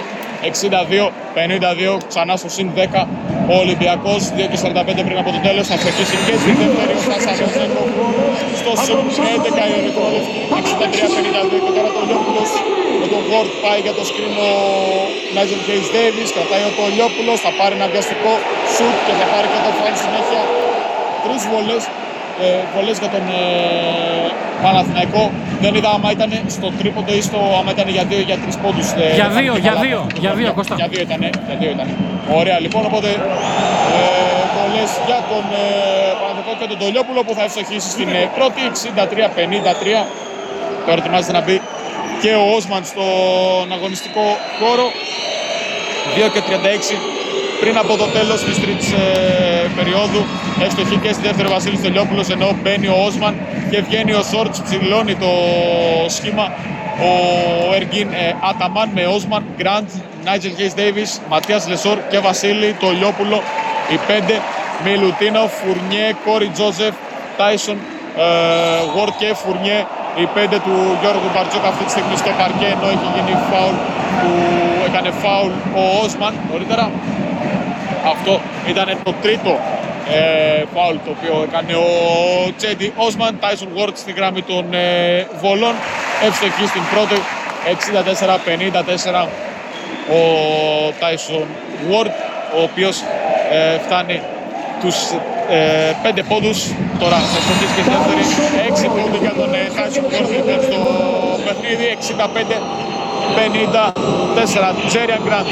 62-52, ξανά στο συν 10 ο Ολυμπιακός, 2 και 45 πριν από το τέλος, θα ευστοχίσει και στη δεύτερη ο Σάσα Βεζένκοφ στο συν 11 η ολυκρόλευκη, 63-52 και τώρα το Τολιόπουλος με τον Γουόρτ πάει για το σκριν ο Νάιτζελ Χέις Ντέιβις, κρατάει ο Τολιόπουλος, θα πάρει ένα βιαστικό σουτ και θα πάρει και το φάουλ συνέχεια. 3 βολές για τον Παναθηναϊκό. Δεν είδα άμα ήταν στο τρίποντο ή άμα ήταν για 2 ή για 3 πόντους. Για 2 Κώστα. Για 2 ήταν. Ωραία, λοιπόν, οπότε βολές για τον Παναθηναϊκό και τον Τολιόπουλο που θα ευστοχίσει στην πρώτη. 63-53. Τώρα ετοιμάζεται να μπει και ο Όσμαν στον αγωνιστικό χώρο. 2 και 36 πριν από το τέλος της τρίτης περίοδου. Ευστοχή και στη δεύτερη Βασίλης Τολιόπουλος, ενώ μπαίνει ο Όσμαν και βγαίνει ο Σόρτς, ψηλώνει το σχήμα ο Εργίν Αταμάν με Όσμαν, Γκραντ, Νάιτζελ Χέις Ντέιβις, Ματίας Λεσόρ και Βασίλη Τολιόπουλο. Οι 5 Μιλουτίνοφ, Φουρνιέ, Κόρι Τζόζεφ, Τάισον, Γουόρτ και Φουρνιέ. Οι 5 του Γιώργου Μπαρτζόκα αυτή τη στιγμή στο παρκέ, ενώ έχει γίνει φάουλ που έκανε φάουλ ο Όσμαν νωρίτερα. Αυτό ήταν το τρίτο φάουλ το οποίο έκανε ο Τσέντι Όσμαν. Τάισον Γουόρτ στη γραμμή των βολών. Ευστοχή στην πρώτη. 64-54 ο Τάισον Γουόρτ, ο οποίος φτάνει τους 5 πόντους. Τώρα θα ευστοχίσει και στη δεύτερη. 6 πόντους για τον Τάισον Γουόρτ στο παιχνίδι. 65-54 Τζέριαν Γκραντ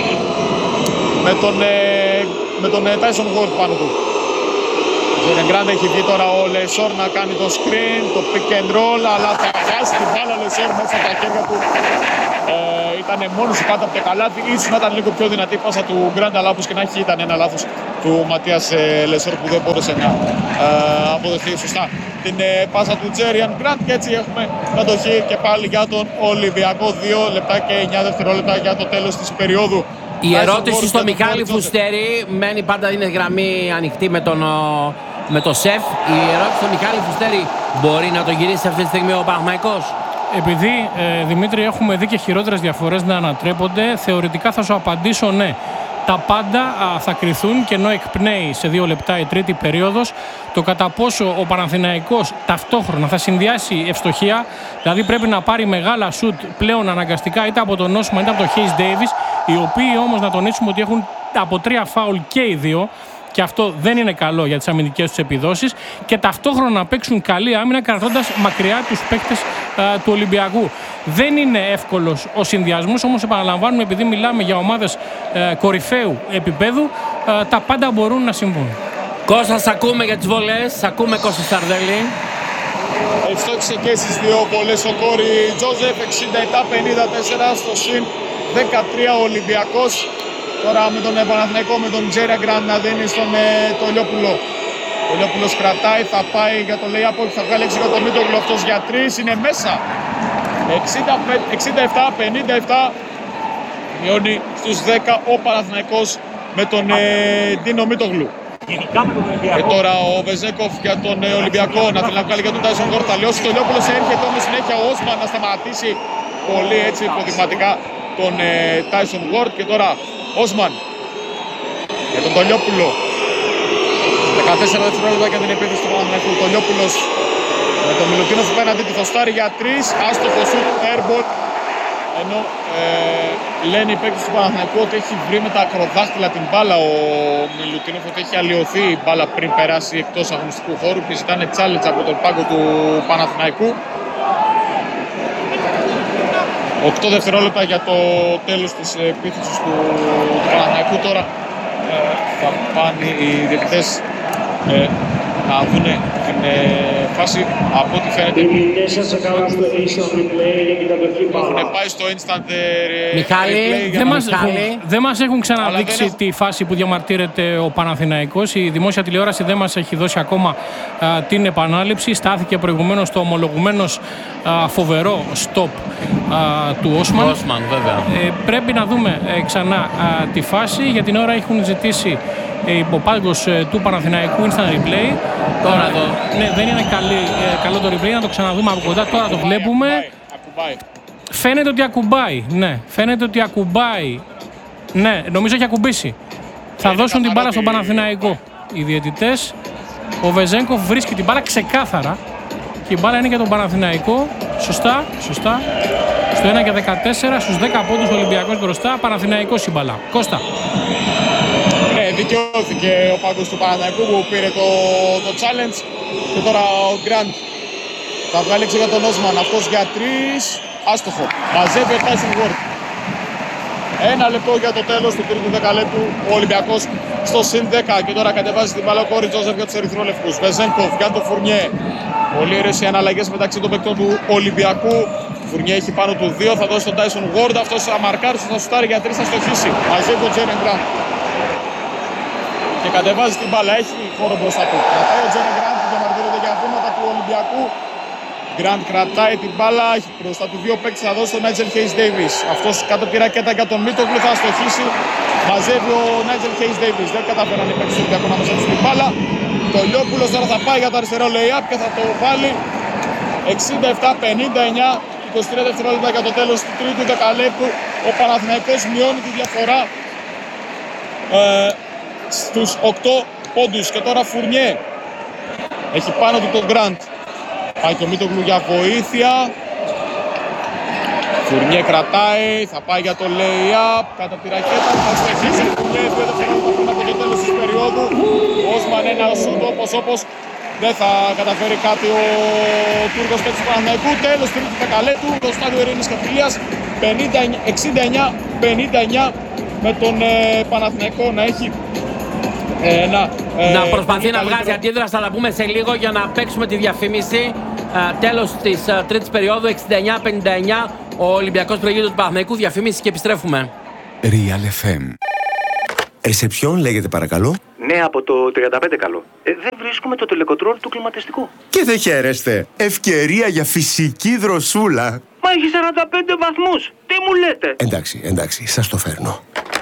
με τον Τάισον Γουόρτ πάνω του. Ο Τζέριαν Γκραντ έχει βγει τώρα ο Λεσόρ να κάνει το screen, το pick and roll, αλλά θα χάσει την μπάλα ο Λεσόρ μέσα από τα χέρια του. Ήταν μόνος κάτω από το καλάθι, ίσως να ήταν λίγο πιο δυνατή η πάσα του Γκραντ, αλλά όπως και να έχει ήταν ένα λάθος του Ματίας Λεσόρ που δεν μπόρεσε να αποδεχθεί σωστά την πάσα του Τζέριαν Γκραντ. Και έτσι έχουμε κατοχή και πάλι για τον Ολυμπιακό. 2 λεπτά και 9 δευτερόλεπτα για το τέλος της περίοδου. Η ερώτηση στο Μιχάλη Φουστέρη μένει πάντα, είναι γραμμή ανοιχτή με το σεφ. Η ερώτηση στο Μιχάλη Φουστέρη, μπορεί να το γυρίσει αυτή τη στιγμή ο Παναθηναϊκός? Επειδή, Δημήτρη, έχουμε δει και χειρότερες διαφορές να ανατρέπονται, θεωρητικά θα σου απαντήσω ναι. Τα πάντα θα κριθούν, και ενώ εκπνέει σε 2 λεπτά η τρίτη περίοδος, το κατά πόσο ο Παναθηναϊκός ταυτόχρονα θα συνδυάσει ευστοχία, δηλαδή πρέπει να πάρει μεγάλα σουτ πλέον αναγκαστικά είτε από τον Όσμαν είτε από τον Χέις Ντέιβις, οι οποίοι όμως να τονίσουμε ότι έχουν από 3 φάουλ και οι 2. Και αυτό δεν είναι καλό για τις αμυντικές τους επιδόσεις, και ταυτόχρονα να παίξουν καλή άμυνα κρατώντας μακριά τους παίκτες του Ολυμπιακού. Δεν είναι εύκολος ο συνδυασμός, όμως επαναλαμβάνουμε, επειδή μιλάμε για ομάδες κορυφαίου επίπεδου, τα πάντα μπορούν να συμβούν. Κώστα, σ' ακούμε για τις βολές, σ' ακούμε Κώστα Σαρδέλη. Ευστόχησε και στις δύο βολές ο Κόρι Τζόζεφ. 67-54 στο συν 13 ο Ολυμπιακός. Τώρα με τον Παναθηναϊκό, με τον Τζέρια Γκραντ να δίνει στον Τολιόπουλο. Ο Τολιόπουλος κρατάει, θα πάει για το lay-up, θα βγάλει 6 για τον Μίτογλου, αυτός για 3, είναι μέσα. 67-57, μειώνει στους 10 ο Παναθηναϊκός με τον Ντίνο Μίτογλου. Και τώρα ο Βεζέκοφ για τον Ολυμπιακό να θέλει να βγάλει για τον Τάισον Γουόρντ. Θα λιώσει, ο Τολιόπουλος έρχεται όμως συνέχεια ο Όσμαν να σταματήσει πολύ έτσι υποδειγματικά τον Τάισον Γουόρντ. Και τώρα Όσμαν για τον Τολιόπουλο. 14 δευτερόλεπτα για την επίθεση του Παναθηναϊκού. Ο Τολιόπουλος με τον Μιλουτίνοφ πέναντι τη Θοστάρη για 3. Άστοχο σουτ, airball. Ενώ λένε οι παίκτες του Παναθηναϊκού ότι έχει βρει με τα ακροδάχτυλα την μπάλα ο Μιλουτίνοφ, ότι έχει αλλοιωθεί η μπάλα πριν περάσει εκτός αγωνιστικού χώρου και ζητάνε challenge από τον πάγκο του Παναθηναϊκού. 8 δευτερόλεπτα για το τέλος της επίθεσης του Παναθηναϊκού. Τώρα θα πάνε οι διαιτητές να δουν την φάση. Από ό,τι φαίνεται έχουν πάει στο instant Μιχάλη, δεν μας έχουν ξαναδείξει τη φάση που διαμαρτύρεται ο Παναθηναϊκός. Η δημόσια τηλεόραση δεν μας έχει δώσει ακόμα την επανάληψη. Στάθηκε προηγουμένως το ομολογουμένος φοβερό stop του Όσμαν. Πρέπει να δούμε ξανά τη φάση. Για την ώρα έχουν ζητήσει ο πάγκος του Παναθηναϊκού instant replay. Τώρα εδώ. Ναι, δεν είναι καλό το replay, να το ξαναδούμε από κοντά. Τώρα το βλέπουμε. Φαίνεται ότι ακουμπάει. Ναι, φαίνεται ότι ακουμπάει. Ναι, νομίζω έχει ακουμπήσει. Θα δώσουν την μπάλα στον Παναθηναϊκό οι διαιτητές. Ο Βεζέγκοφ βρίσκει την μπάλα ξεκάθαρα. Και η μπάλα είναι για τον Παναθηναϊκό. Σωστά. Στο 1 και 14, στους 10 πόντους ο Ολυμπιακός μπροστά. Παναθηναϊκός η μπάλα. Κώστα. Ναι, δικαιώθηκε ο πάγκος του Παναθηναϊκού που πήρε το challenge. Και τώρα ο Γκραντ θα βγάλει για τον Όσμαν. Αυτός για 3. Άστοχο. Μαζεύει ο Τάισον Γουόρντ. 1 λεπτό για το τέλος του τρίτου δεκαλέπτου. Ο Ολυμπιακός στο συν 10. Και τώρα κατεβάζει την μπάλα ο Κόρι Τζόζεφ για τους ερυθρόλευκους. Βεζέγκοφ για τον Φουρνιέ. Πολύ ωραίες οι αναλλαγές μεταξύ των παικτών του Ολυμπιακού. Φουρνιέ έχει πάνω του 2. Θα δώσει τον Τάισον Γουόρντ. Αυτός θα μαρκάρει, θα σουτάρει για 3. Θα στοχίσει. Μαζεύει ο Τζέρια Γκραντ. Και κατεβάζει την μπάλα. Έχει χώρο μπροστά του. Κρατάει ο Τζέρια Γκραντ που διαμαρτύρεται για βήματα του Ολυμπιακού. Γκραντ κρατάει την μπάλα, έχει μπροστά του 2 παίκτες, θα δώσει τον Νάιτζελ Χέις Ντέιβις. Αυτός κάτω τη ρακέτα για τον Μίτογλου, θα στοχίσει. Μαζεύει ο Νάιτζελ Χέις Ντέιβις. Δεν καταφέραν οι παίκτες του Ολυμπιακού να μαζέψουν την μπάλα. Το Λιόπουλος τώρα θα πάει για το αριστερό lay-up και θα το βάλει. 67-59, 23 δευτερόλεπτα για το τέλος του τρίτου δεκαλέπτου. Ο Παναθηναϊκός μειώνει τη διαφορά στους 8 πόντους. Και τώρα Φουρνιέ έχει πάνω του τον Γκραντ. Πάει το Μίτογλου για βοήθεια. Φουρνιέ κρατάει, θα πάει για το lay-up. Κάτω από τη ρακέτα θα στοχίσει ο Φουρνιέ. 2 δευτερόλεπτα από το τέλος της περίοδου. Ο Όσμαν ένα σούτ όπως δεν θα καταφέρει κάτι ο Τούρκος παίκτης του Παναθηναϊκού. Τέλος τρίτου δεκαλέπτου, το στάδιο Ειρήνης και Φιλίας. 69-59 με τον Παναθηναϊκό να έχει να προσπαθεί να βγάζει αντίδραση, θα τα πούμε σε λίγο για να παίξουμε τη διαφήμιση. Τέλος της τρίτης περίοδου, 69-59, ο Ολυμπιακός προηγείται του Παναθηναϊκού. Διαφήμιση και επιστρέφουμε. Real FM. Ρεσεψιόν λέγεται παρακαλώ. Ναι, από το 35 καλό. Δεν βρίσκουμε το τελεκοτρόλ του κλιματιστικού. Και δεν χαίρεστε. Ευκαιρία για φυσική δροσούλα. Μα έχει 45 βαθμούς. Τι μου λέτε? Εντάξει, σας το φέρνω.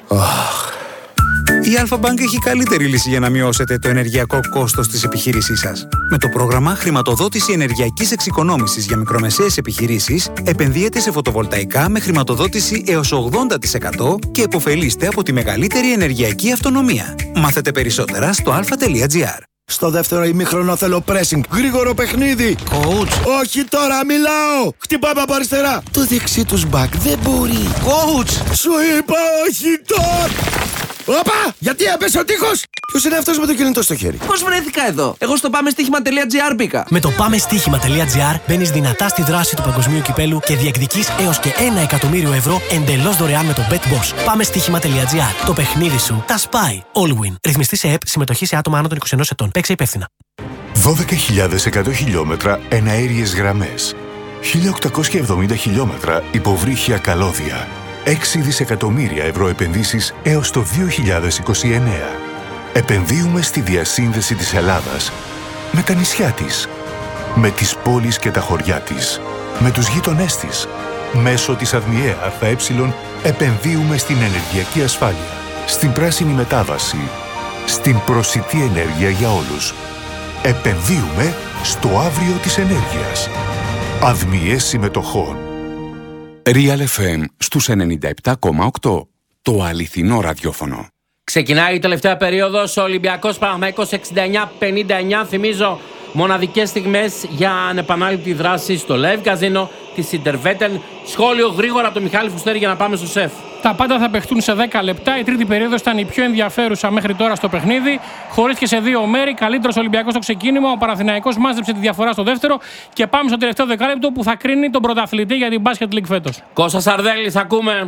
Η Alpha-Bank έχει καλύτερη λύση για να μειώσετε το ενεργειακό κόστος της επιχείρησής σας. Με το πρόγραμμα Χρηματοδότηση Ενεργειακής Εξοικονόμησης για μικρομεσαίες επιχειρήσεις, επενδύετε σε φωτοβολταϊκά με χρηματοδότηση έως 80% και επωφελείστε από τη μεγαλύτερη ενεργειακή αυτονομία. Μάθετε περισσότερα στο alpha.gr. Στο δεύτερο ημίχρονο θέλω pressing. Γρήγορο παιχνίδι. Coach. Όχι τώρα, μιλάω. Χτυπάμε από αριστερά. Το δεξί τους back δεν μπορεί. Coach. Σου είπα όχι τώρα. Όπα! Γιατί έπεσε ο τείχος! Ποιος είναι αυτός με το κινητό στο χέρι? Πώς βρέθηκα εδώ? Εγώ στο πάμεστοίχημα.gr μπήκα. Με το πάμεστοίχημα.gr μπαίνεις δυνατά στη δράση του παγκοσμίου κυπέλου και διεκδικείς έως και 1 εκατομμύριο ευρώ εντελώς δωρεάν με το BetBoss. Πάμεστοίχημα.gr. Το παιχνίδι σου τα σπάει. All win. Ρυθμιστή σε ΕΠ, συμμετοχή σε άτομα άνω των 21 ετών. Παίξε υπεύθυνα. 12.100 χιλιόμετρα εναέριες γραμμές. 1.870 χιλιόμετρα υποβρύχια καλώδια. 6 δισεκατομμύρια ευρώ επενδύσεις έως το 2029. Επενδύουμε στη διασύνδεση της Ελλάδας με τα νησιά της, με τις πόλεις και τα χωριά της, με τους γείτονές της. Μέσω της ΑΔΜΙΕ ΑΕ επενδύουμε στην ενεργειακή ασφάλεια, στην πράσινη μετάβαση, στην προσιτή ενέργεια για όλους. Επενδύουμε στο αύριο της ενέργειας. ΑΔΜΙΕ συμμετοχών. Real FM στους 97,8. Το αληθινό ραδιόφωνο. Ξεκινάει η τελευταία περίοδος. Ο Ολυμπιακός Παναθηναϊκός 69-59. Θυμίζω μοναδικές στιγμές για ανεπανάληπτη δράση στο Live Casino της Intervetel. Σχόλιο γρήγορα από τον Μιχάλη Φουστέρη για να πάμε στο σεφ. Τα πάντα θα παιχτούν σε 10 λεπτά. Η τρίτη περίοδος ήταν η πιο ενδιαφέρουσα μέχρι τώρα στο παιχνίδι. Χωρίστηκε σε δύο μέρη. Καλύτερος Ολυμπιακός στο ξεκίνημα. Ο Παναθηναϊκός μάζεψε τη διαφορά στο δεύτερο. Και πάμε στο τελευταίο δεκάλεπτο που θα κρίνει τον πρωταθλητή για την Basket League φέτος. Κώστα Σαρδέλης, ακούμε.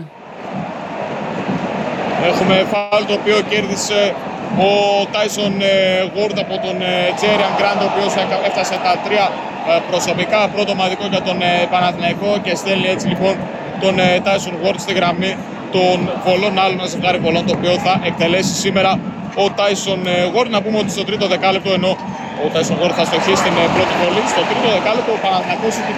Έχουμε φάουλ το οποίο κέρδισε ο Tyson Ward από τον Jerian Grant, ο οποίος έφτασε τα 3 προσωπικά. Πρώτο ομαδικό για τον Παναθηναϊκό και στέλνει έτσι λοιπόν τον Tyson Ward στη γραμμή των βολών, άλλο ένα ζευγάρι βολών το οποίο θα εκτελέσει σήμερα ο Tyson Ward. Να πούμε ότι στο τρίτο δεκάλεπτο, ενώ ο Tyson Ward θα στοχίσει στην πρώτη βολή, στο τρίτο δεκάλεπτο ο Παναθηναϊκός ήταν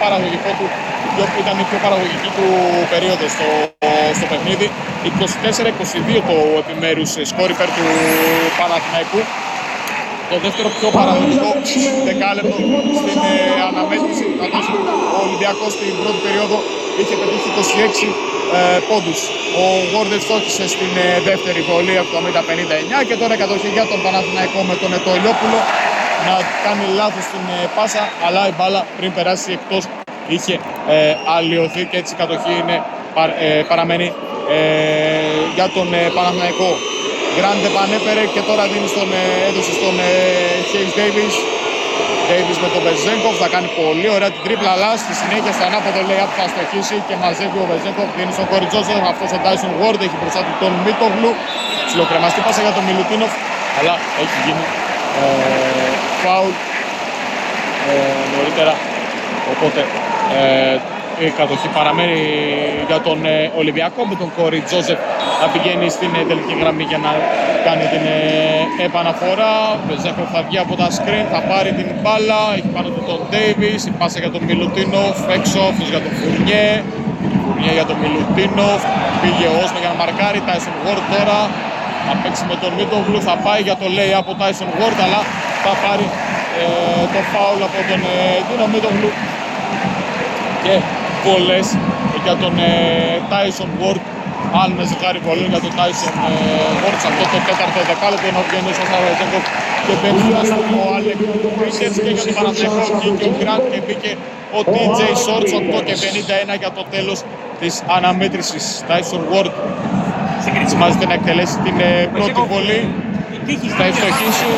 η πιο παραγωγική του περίοδο στο παιχνίδι. 24-22 το επιμέρους σκόρ υπέρ του Παναθηναϊκού. Το δεύτερο πιο παραγωγικό δεκάλεπτο στην αναμέτρηση, καθώς ο Ολυμπιακός στην πρώτη περίοδο είχε πετύχει 26 πόντους. Ο Γόρντες στόχισε στην δεύτερη βολή 70-59 και τώρα κατοχή για τον Παναθηναϊκό με τον Ετωλιόπουλο να κάνει λάθος στην πάσα, αλλά η μπάλα πριν περάσει εκτός είχε αλλοιωθεί και έτσι η κατοχή παραμένει για τον Παναθηναϊκό. Γκραντ επανέφερε και τώρα έδωσε στον Hayes Davis. Davis με τον Βεζέγκοφ θα κάνει πολύ ωραία την τρίπλα, αλλά στη συνέχεια στο ανάποδο layup θα στοχίσει και μαζεύει ο Βεζέγκοφ. Δίνει στον Κόρι Τζόσεφ, αυτός ο Tyson Ward έχει μπροστά του τον Μίτογλου. Ψιλοκρεμαστή πάσα για τον Μιλουτίνοφ, αλλά έχει γίνει φάουλ νωρίτερα. Οπότε η κατοχή παραμένει για τον Ολυμπιακό, με τον Κόρι Τζόσεφ να πηγαίνει στην τελική γραμμή για να κάνει την επαναφορά. Βεζέγκοφ θα βγει από τα screen, θα πάρει την μπάλα, έχει πάνω του τον Ντέιβις, η πάσα για τον Μιλουτίνοφ, έξω αυτός για τον Φουρνιέ, Φουρνιέ για τον Μιλουτίνοφ, πήγε ο Όσμε για να μαρκάρει. Tyson Ward τώρα θα παίξει με τον Μίτογλου, θα πάει για το lay από Tyson Ward, αλλά θα πάρει το φάουλ από τον Ντίνο Μίτογλου και βολές για τον Tyson Ward. Άλλο ένα ζευγάρι βολών για τον Tyson Ward σε αυτό το τέταρτο δεκάλεπτο, ενώ βγαίνει ο Σαρδέλης και μπαίνει ο Άλεκ Πίτερς και για τον Παναθηναϊκό βγήκε ο Γκραντ και μπήκε ο TJ Shorts. 8 και 51 για το τέλος της αναμέτρησης. Tyson Ward ετοιμάζεται να εκτελέσει την πρώτη βολή, θα ευστοχίσει.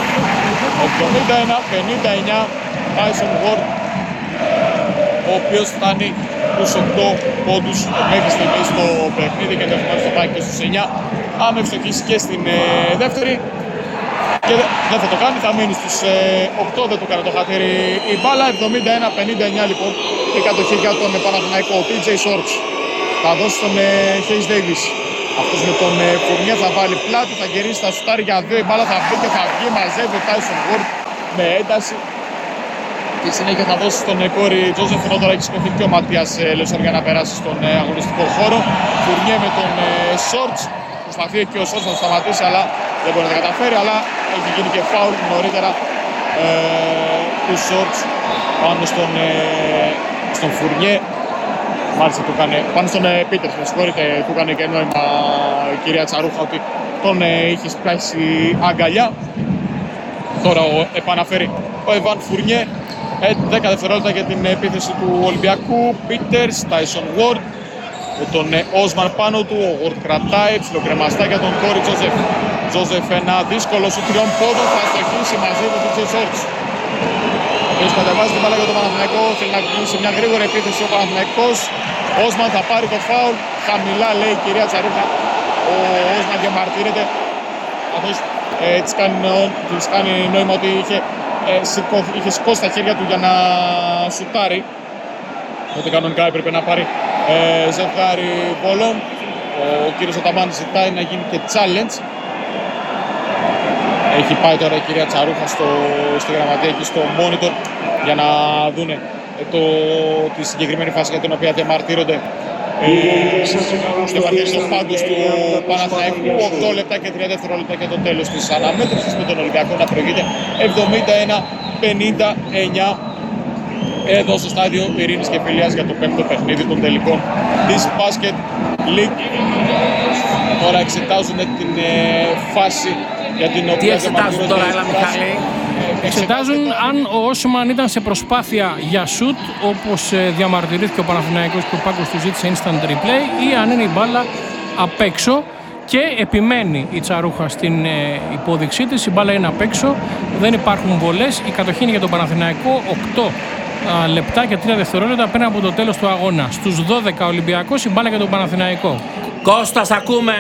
71-59 Tyson Ward, ο οποίος φτάνει τους 8 πόντους μέχρι στιγμής στο παιχνίδι και ενδεχομένως θα πάει και στους 9. Αν ευστοχίσει και στην δεύτερη και δεν θα το κάνει, θα μείνει στους 8, δεν του κάνει το χατήρι η μπάλα. 71-59 λοιπόν η κατοχή για τον Παναθηναϊκό. Ο TJ Shorts θα δώσει τον Hayes Davis. Αυτός με τον Φουρνιέ θα βάλει πλάτη, θα γυρίσει, θα σουτάρει για 2, η μπάλα θα μπει και θα βγει, μαζεύει ο Tyson Ward με ένταση. Και συνέχεια θα δώσει στον Κόρι Τζόσεφ, ενώ τώρα έχει σηκωθεί και ο Ματίας Λεσόρ για να περάσει στον αγωνιστικό χώρο. Φουρνιέ με τον Shorts, προσπαθεί και ο Shorts να το σταματήσει, αλλά δεν μπορεί να τα καταφέρει, αλλά έχει γίνει και φάουλ νωρίτερα του Shorts πάνω στον Φουρνιέ. Μάλιστα του έκανε, πάνω στον Πίτερς, με συγχωρείτε, του έκανε και νόημα η κυρία Τσαρούχα ότι τον είχε σπάσει αγκαλιά. Τώρα επαναφέρει ο Εβάν Φουρνιέ. 10 δευτερόλεπτα για την επίθεση του Ολυμπιακού. Πίτερς, Tyson Ward με τον Όσμαν πάνω του. Ο Ward κρατάει, ψιλοκρεμαστά για τον Κόρι Τζόσεφ. Τζόσεφ ένα δύσκολο σου 3 πόντων, θα στοχίσει μαζί με τον Shorts. Έχει κατεβάσει την μπάλα για τον Παναθηναϊκό, θέλει να βγει σε μια γρήγορη επίθεση ο Παναθηναϊκός. Όσμαν θα πάρει το φάουλ, χαμηλά λέει η κυρία Τσαρούχα. Ο Όσμαν διαμαρτύρεται, καθώς της κάνει νόημα ότι είχε είχε σηκώσει τα χέρια του για να σουτάρει. Οπότε κανονικά έπρεπε να πάρει ζευγάρι βόλων. Ο κύριος Αταμάν ζητάει να γίνει και challenge. Έχει πάει τώρα η κυρία Τσαρούχα στη γραμματεία εκεί στο monitor για να δούνε τη συγκεκριμένη φάση για την οποία διαμαρτύρονται στο πάγκος του Παναθηναϊκού. 8 λεπτά και 30 δευτερόλεπτα για το τέλος της αναμέτρησης, με τον Ολυμπιακό να προηγείται 71-59 εδώ στο στάδιο Ειρήνης και Φιλίας για το 5ο παιχνίδι των τελικών της Basket League. Τώρα εξετάζουν την φάση για την οποία... Τι εξετάζουν τώρα, έλα Μιχάλη? Εξετάζουν αν ο Όσμαν ήταν σε προσπάθεια για σουτ, όπως διαμαρτυρήθηκε ο Παναθηναϊκός και ο πάγκος του ζήτησε instant replay, ή αν είναι η μπάλα απ' έξω. Και επιμένει η Τσαρούχα στην υπόδειξή της, η μπάλα είναι απ' έξω, δεν υπάρχουν βολές, η κατοχή είναι για τον Παναθηναϊκό, 8 λεπτά και 3 δευτερόλεπτα πριν από το τέλος του αγώνα. Στους 12 Ολυμπιακός, η μπάλα για τον Παναθηναϊκό. Κώστας, ακούμε!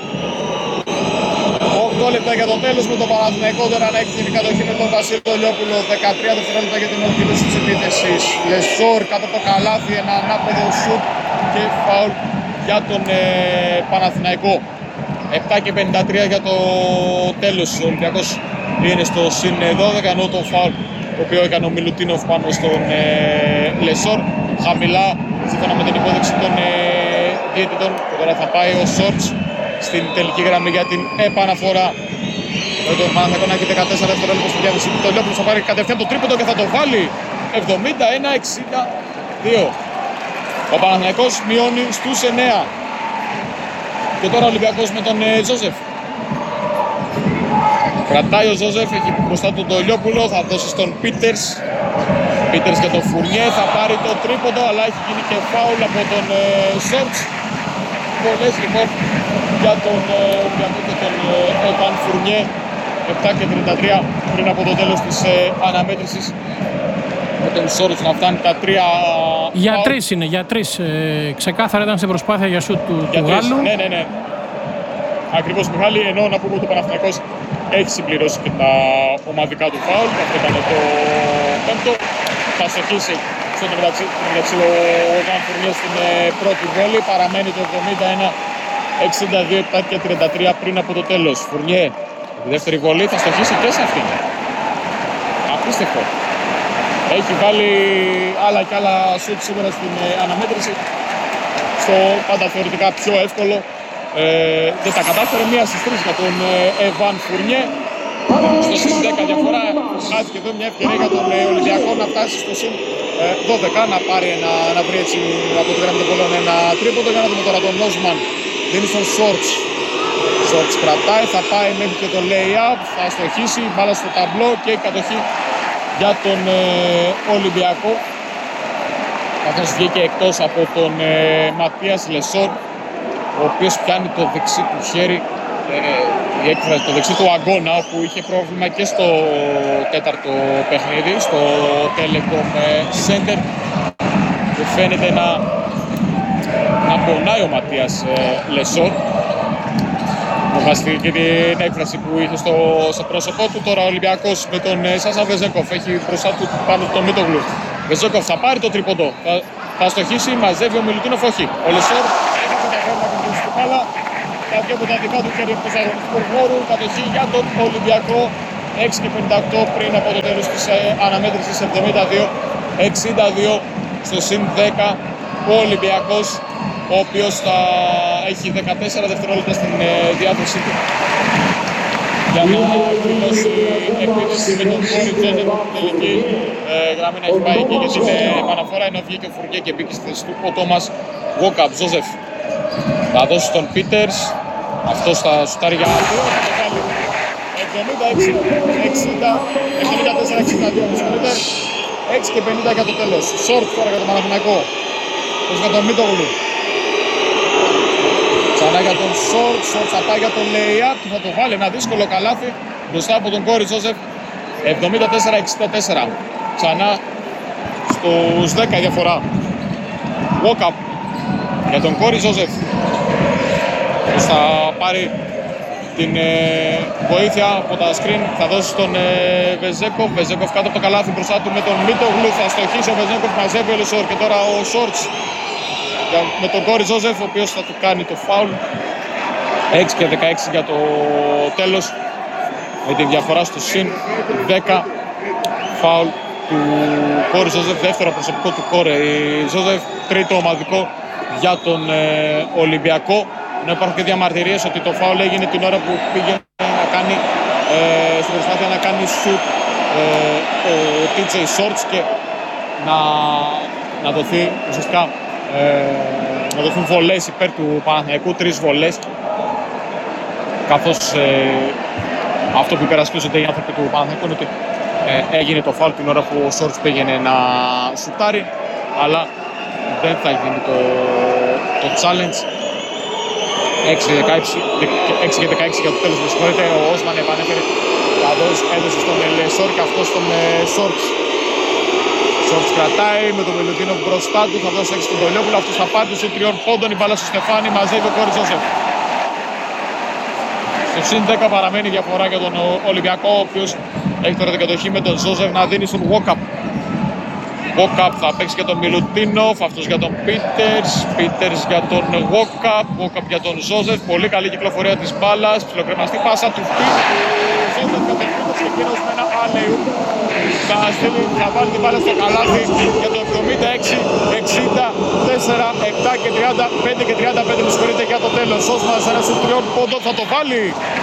8 λεπτά για το τέλος, με τον Παναθηναϊκό τώρα να έχει την κατοχή με τον Βασίλη Λιόπουλο. 13 δευτερόλεπτα για την ολοκλήρωση της επίθεσης. Λεσόρ κάτω από το καλάθι, ένα ανάποδο σουτ και φάουλ για τον Παναθηναϊκό. 7 και 53 για το τέλος. Ο Ολυμπιακός είναι στο συν 12, ενώ το φάουλ το οποίο έκανε ο Μιλουτίνοφ πάνω στον Λεσόρ. Χαμηλά, σύμφωνα με την υπόδειξη των διαιτητών. Τώρα θα πάει ο Σόρτς στην τελική γραμμή για την επαναφορά. Με τον Παναθηναϊκό να έχει 14 δευτερόλεπτα στη διάθεση του. Το Λιόπουλος θα πάρει κατευθείαν το τρίποντο και θα το βάλει. 71-62. Ο Παναθηναϊκός μειώνει στους 9. Και τώρα ο Ολυμπιακός με τον Ζόζεφ. Κρατάει ο Ζόζεφ, έχει μπροστά του τον Λιόπουλο, θα δώσει στον Πίτερς. Πίτερς και τον Φουρνιέ, θα πάρει το τρίποντο, αλλά έχει γίνει και φάουλ από τον Σόρτς. Πολλές λοιπόν για τον Ολυμπιακό και τον Εβάν Φουρνιέ. 7 και 33 πριν από το τέλος της αναμέτρησης. Με τον Σόρτς να φτάνει τα 3. Για 3 είναι, για 3. Ξεκάθαρα ήταν σε προσπάθεια για σουτ του Γάλλου. Ναι. Ακριβώς, Μιχάλη, ενώ να πούμε ότι ο Παναθηναϊκός έχει συμπληρώσει και τα ομαδικά του φάουλ. Αυτό ήταν το 5ο. Θα στοχίσει στο μεταξύ ο Εβάν Φουρνιέ στην πρώτη βόλη. Παραμένει το 71-62, 7 και 33 πριν από το τέλος. Φουρνιέ, τη δεύτερη βολή θα στοχίσει και σε αυτήν. Απίστευτο. Έχει βάλει άλλα και άλλα σουτ σήμερα στην αναμέτρηση. Στο πάντα θεωρητικά πιο εύκολο. Δεν τα κατάφερε, μία στις 3 για τον Εβάν Φουρνιέ. Στο συν 10 διαφορά, χάθηκε εδώ μια ευκαιρία για τον Ολυμπιακό να φτάσει στο συν 12, να πάρει να βρει έτσι από τη γραμμή των πολλών ένα τρίποντο. Για να δούμε τώρα τον Όσμαν, δίνει στον Σόρτς. Σόρτς κρατάει, θα πάει μέχρι και το lay-up, θα στοχίσει, μπάλα στο ταμπλό και η κατοχή για τον Ολυμπιακό. Καθώς βγήκε εκτός από τον Ματίας Λεσόρ, ο οποίος πιάνει το δεξί του χέρι, η έκφραση το δεξί του αγκώνα, όπου είχε πρόβλημα και στο τέταρτο παιχνίδι, στο Telecom Center, και φαίνεται να πονάει ο Ματίας Λεσόρ. Με βάση και την έκφραση που είχε στο πρόσωπό του. Τώρα ο Ολυμπιακός με τον Σάσα Βεζέκοφ έχει μπροστά του πάνω τον Μίτογλου. Βεζέκοφ θα πάρει το τρίποντο, θα στοχίσει, μαζεύει ο Μιλουτίνοφ, όχι. Ο Λεσόρ έχει καταφέρει να κερδίσει την μπάλα. Θα βγει από τα δικά του χέρια εκτός αγωνιστικού χώρου. Κατοχή για τον Ολυμπιακό. 6 και 58 πριν από το τέλος της αναμέτρησης. 72-62 στο συν 10 ο Ολυμπιακός, ο οποίος θα έχει 14 δευτερόλεπτα στην διάθεσή του για να εκδηλώσει επίθεση με τον Κόρι Τζόζεφ. Τελική γραμμή να έχει πάει και για την επαναφορά, ενώ βγήκε ο Φουρνιέ και μπήκε στη θέση του ο Τόμας Γουόκαπ. Ζόζεφ θα δώσει στον Πίτερς, αυτός θα σουτάρει για άλλο, θα το βάλει 76-60, 6 και 50 για το τέλος. Σόρτ τώρα για τον Παναθηναϊκό, για τον Μίτογλου. Ξανά για τον Σόρτ, Σόρτ θα πάει για τον lay-up και θα το βάλει ένα δύσκολο καλάθι μπροστά από τον Κόρι Τζόζεφ. 74-64. Ξανά στους 10 διαφορά. Walk-up για τον Κόρι Τζόζεφ. Θα πάρει την βοήθεια από τα screen θα δώσει στον Βεζέκοφ. Βεζέκοφ κάτω από το καλάθι μπροστά του με τον Μίτογλου. Θα στοχίσει ο Βεζέκοφ, μαζεύει ο Λεσόρ και τώρα ο Σόρτς με τον Κόρι Ζόζεφ, ο οποίος θα του κάνει το φάουλ. 6 και 16 για το τέλος, με τη διαφορά στο συν 10. Φάουλ του Κόρι Ζόζεφ, δεύτερο προσωπικό του Κόρι Ζόζεφ, τρίτο ομαδικό για τον Ολυμπιακό. Να υπάρχουν και διαμαρτυρίες ότι το φάουλ έγινε την ώρα που πήγε να κάνει στην προσπάθεια να κάνει shoot ο TJ Shorts και να δοθεί ουσιαστικά να δοθούν βολές υπέρ του Παναθηναϊκού, 3 βολές, καθώς αυτό που υπερασπίζονται οι άνθρωποι του Παναθηναϊκού είναι ότι έγινε το φάουλ την ώρα που ο Shorts πήγαινε να σουτάρει, αλλά δεν θα γίνει το challenge. 6 και 16 για το τέλος, με συγχωρείτε. Ο Όσμαν επανέφερε, καθώς έδωσε στον Λεσόρ και αυτό στον Shorts. Shorts κρατάει με τον Μιλουτίνο μπροστά του, θα δώσει 6 στον Τολιόπουλο, αυτός θα πάρει τους 3 πόντων, η μπάλα στο Στεφάνι, μαζεύει ο Κόρι Ζόζεφ. Στο συν 10 παραμένει η διαφορά για τον Ολυμπιακό, ο οποίος έχει τώρα την κατοχή με τον Ζόζεφ να δίνει στον Walkup. Walkup θα παίξει για τον Μιλουτίνοφ, αυτός για τον Πίτερς για τον Walkup για τον Ζόζεφ. Πολύ καλή κυκλοφορία της μπάλας, ψιλοκρεμαστή πάσα του Ζόζεφ κατευθύνοντας και εκείνος με ένα άλεου. Θα βάλει την μπάλα στο καλάθι για το 76-64, 7 και 35 και 35, με συγχωρείτε, για το τέλος. Όσμας ένας στους 3 πόντων θα το βάλει.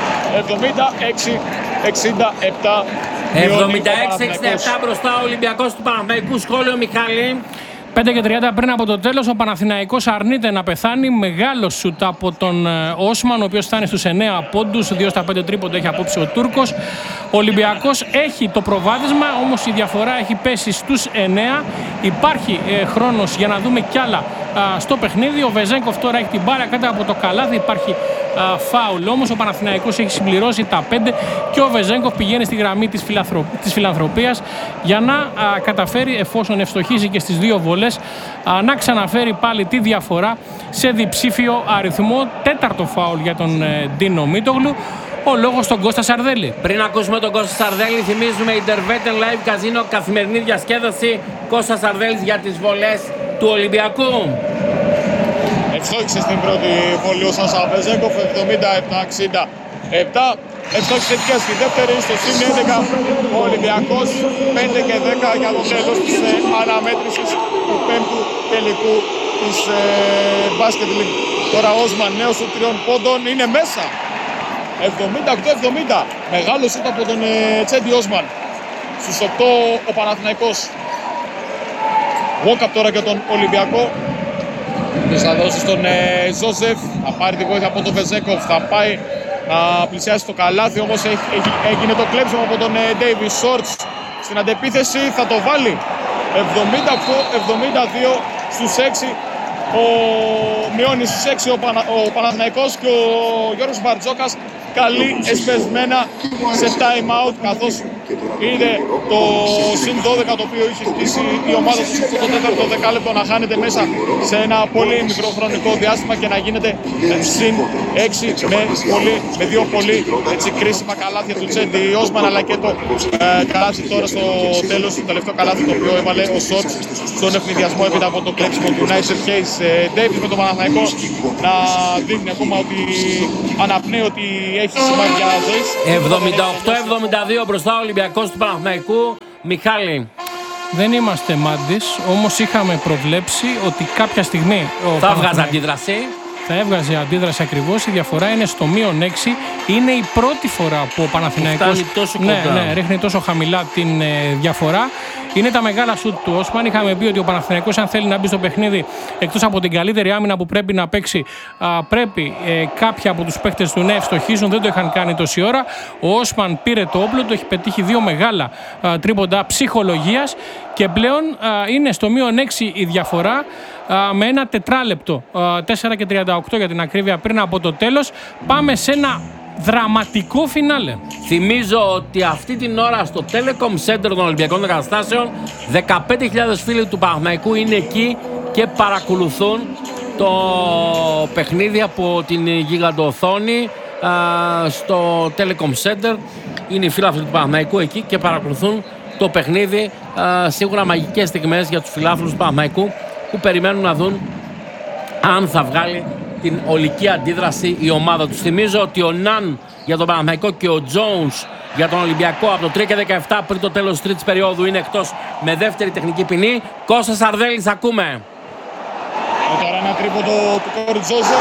76-67. 76-67 μπροστά ο Ολυμπιακός του Παναθηναϊκού. Σχόλιο Μιχάλη. 5 και 30 πριν από το τέλος, ο Παναθηναϊκός αρνείται να πεθάνει. Μεγάλο σουτ από τον Όσμαν, ο οποίος φτάνει στους 9 πόντους, 2 στα 5 τρίποντα έχει απόψε ο Τούρκος. Ο Ολυμπιακός έχει το προβάδισμα, όμως η διαφορά έχει πέσει στους 9. Υπάρχει χρόνος για να δούμε κι άλλα στο παιχνίδι. Ο Βεζέγκοφ τώρα έχει την μπάλα κάτω από το καλάθι, υπάρχει φάουλ. Όμως ο Παναθηναϊκός έχει συμπληρώσει τα 5 και ο Βεζέγκοφ πηγαίνει στη γραμμή της φιλανθρωπίας για να καταφέρει, εφόσον ευστοχίζει και στις 2 βολές, να ξαναφέρει πάλι τη διαφορά σε διψήφιο αριθμό. 4ο φάουλ για τον Ντίνο Μίτογλου. Ο λόγος στον Κώστα Σαρδέλη. Πριν ακούσουμε τον Κώστα Σαρδέλη, θυμίζουμε Intervetten Live Casino, καθημερινή διασκέδαση. Κώστα Σαρδέλης για τις βολές του Ολυμπιακού. Ευστόχησε στην πρώτη βολή ο Σάσα Βεζέγκοφ, 77-67. Ευστόχησε και στη δεύτερη, στο συν 11 ο Ολυμπιακός, 5 και 10 για το τέλος της αναμέτρησης του 5ου τελικού της Basket League. Τώρα ο Όσμαν, νέος του 3 πόντων, είναι μέσα. 78-70. Μεγάλο σούτ από τον Τσέντι Όσμαν. Στους 8 ο Παναθηναϊκός. Walkup τώρα για τον Ολυμπιακό. Θα δώσει στον Ζόζεφ. Θα πάρει τη βοήθεια από τον Βεζέκοφ. Θα πάει να πλησιάσει το καλάθι. Όμως έγινε το κλέψιμο από τον Davis Shorts. Στην αντεπίθεση θα το βάλει. 78-72 στους 6. Μειώνει στους 6 ο Παναθηναϊκός και ο Γιώργος Μπαρτζόκας καλεί εσπεσμένα σε time out, καθώς είδε το συν 12 το οποίο είχε χτίσει η ομάδα του σε αυτό το 4ο δεκάλεπτο να χάνεται μέσα σε ένα πολύ μικρό χρονικό διάστημα και να γίνεται συν 6 με 2 πολύ έτσι, κρίσιμα καλάθια του Τσέντι Όσμαν, αλλά και το καλάθι τώρα στο τέλος, το τελευταίο καλάθι το οποίο έβαλε ο Σότς στον ευνηδιασμό έπειτα από το κλέψιμο του Νάισερ Χέις Ντέιβις, με τον Παναθηναϊκό να δείχνει ακόμα ότι αναπνέει ότι έχει σημάδια ζωής. 78-72 μπροστά ο Ολυμπιακός του Παναθηναϊκού. Μιχάλη. Δεν είμαστε μάντις, όμως είχαμε προβλέψει ότι κάποια στιγμή θα έβγαζε αντίδραση. Θα έβγαζε αντίδραση ακριβώς. Η διαφορά είναι στο -6. Είναι η πρώτη φορά που ο Παναθηναϊκός ρίχνει τόσο χαμηλά την διαφορά. Είναι τα μεγάλα σουτ του Όσμαν. Είχαμε πει ότι ο Παναθηναϊκός, αν θέλει να μπει στο παιχνίδι, εκτός από την καλύτερη άμυνα που πρέπει να παίξει, πρέπει κάποιοι από τους παίκτες του να ευστοχίζουν. Δεν το είχαν κάνει τόση ώρα. Ο Όσμαν πήρε το όπλο του, έχει πετύχει 2 μεγάλα τρίποντα ψυχολογίας και πλέον είναι στο -6 η διαφορά με ένα τετράλεπτο, 4 και 38 για την ακρίβεια πριν από το τέλος. Πάμε σε ένα δραματικό φινάλε. Θυμίζω ότι αυτή την ώρα στο Telecom Center των Ολυμπιακών Εγκαταστάσεων 15.000 φίλοι του Παναθηναϊκού είναι εκεί και παρακολουθούν το παιχνίδι από την γίγαντο οθόνη. στο Telecom Center. Είναι οι φίλαθλοι του Παναθηναϊκού εκεί και παρακολουθούν το παιχνίδι. Σίγουρα μαγικές στιγμές για τους φιλάθλους του Παναθηναϊκού που περιμένουν να δουν αν θα βγάλει την ολική αντίδραση η ομάδα τους. Θυμίζω ότι ο Ναν για τον Παναθηναϊκό και ο Jones για τον Ολυμπιακό από το 3 και 17 πριν το τέλος της τρίτης περίοδου είναι εκτός με δεύτερη τεχνική ποινή. Κώστας Αρδέλης, ακούμε. Τώρα ένα τρίποντο του Κόρι Τζόζε.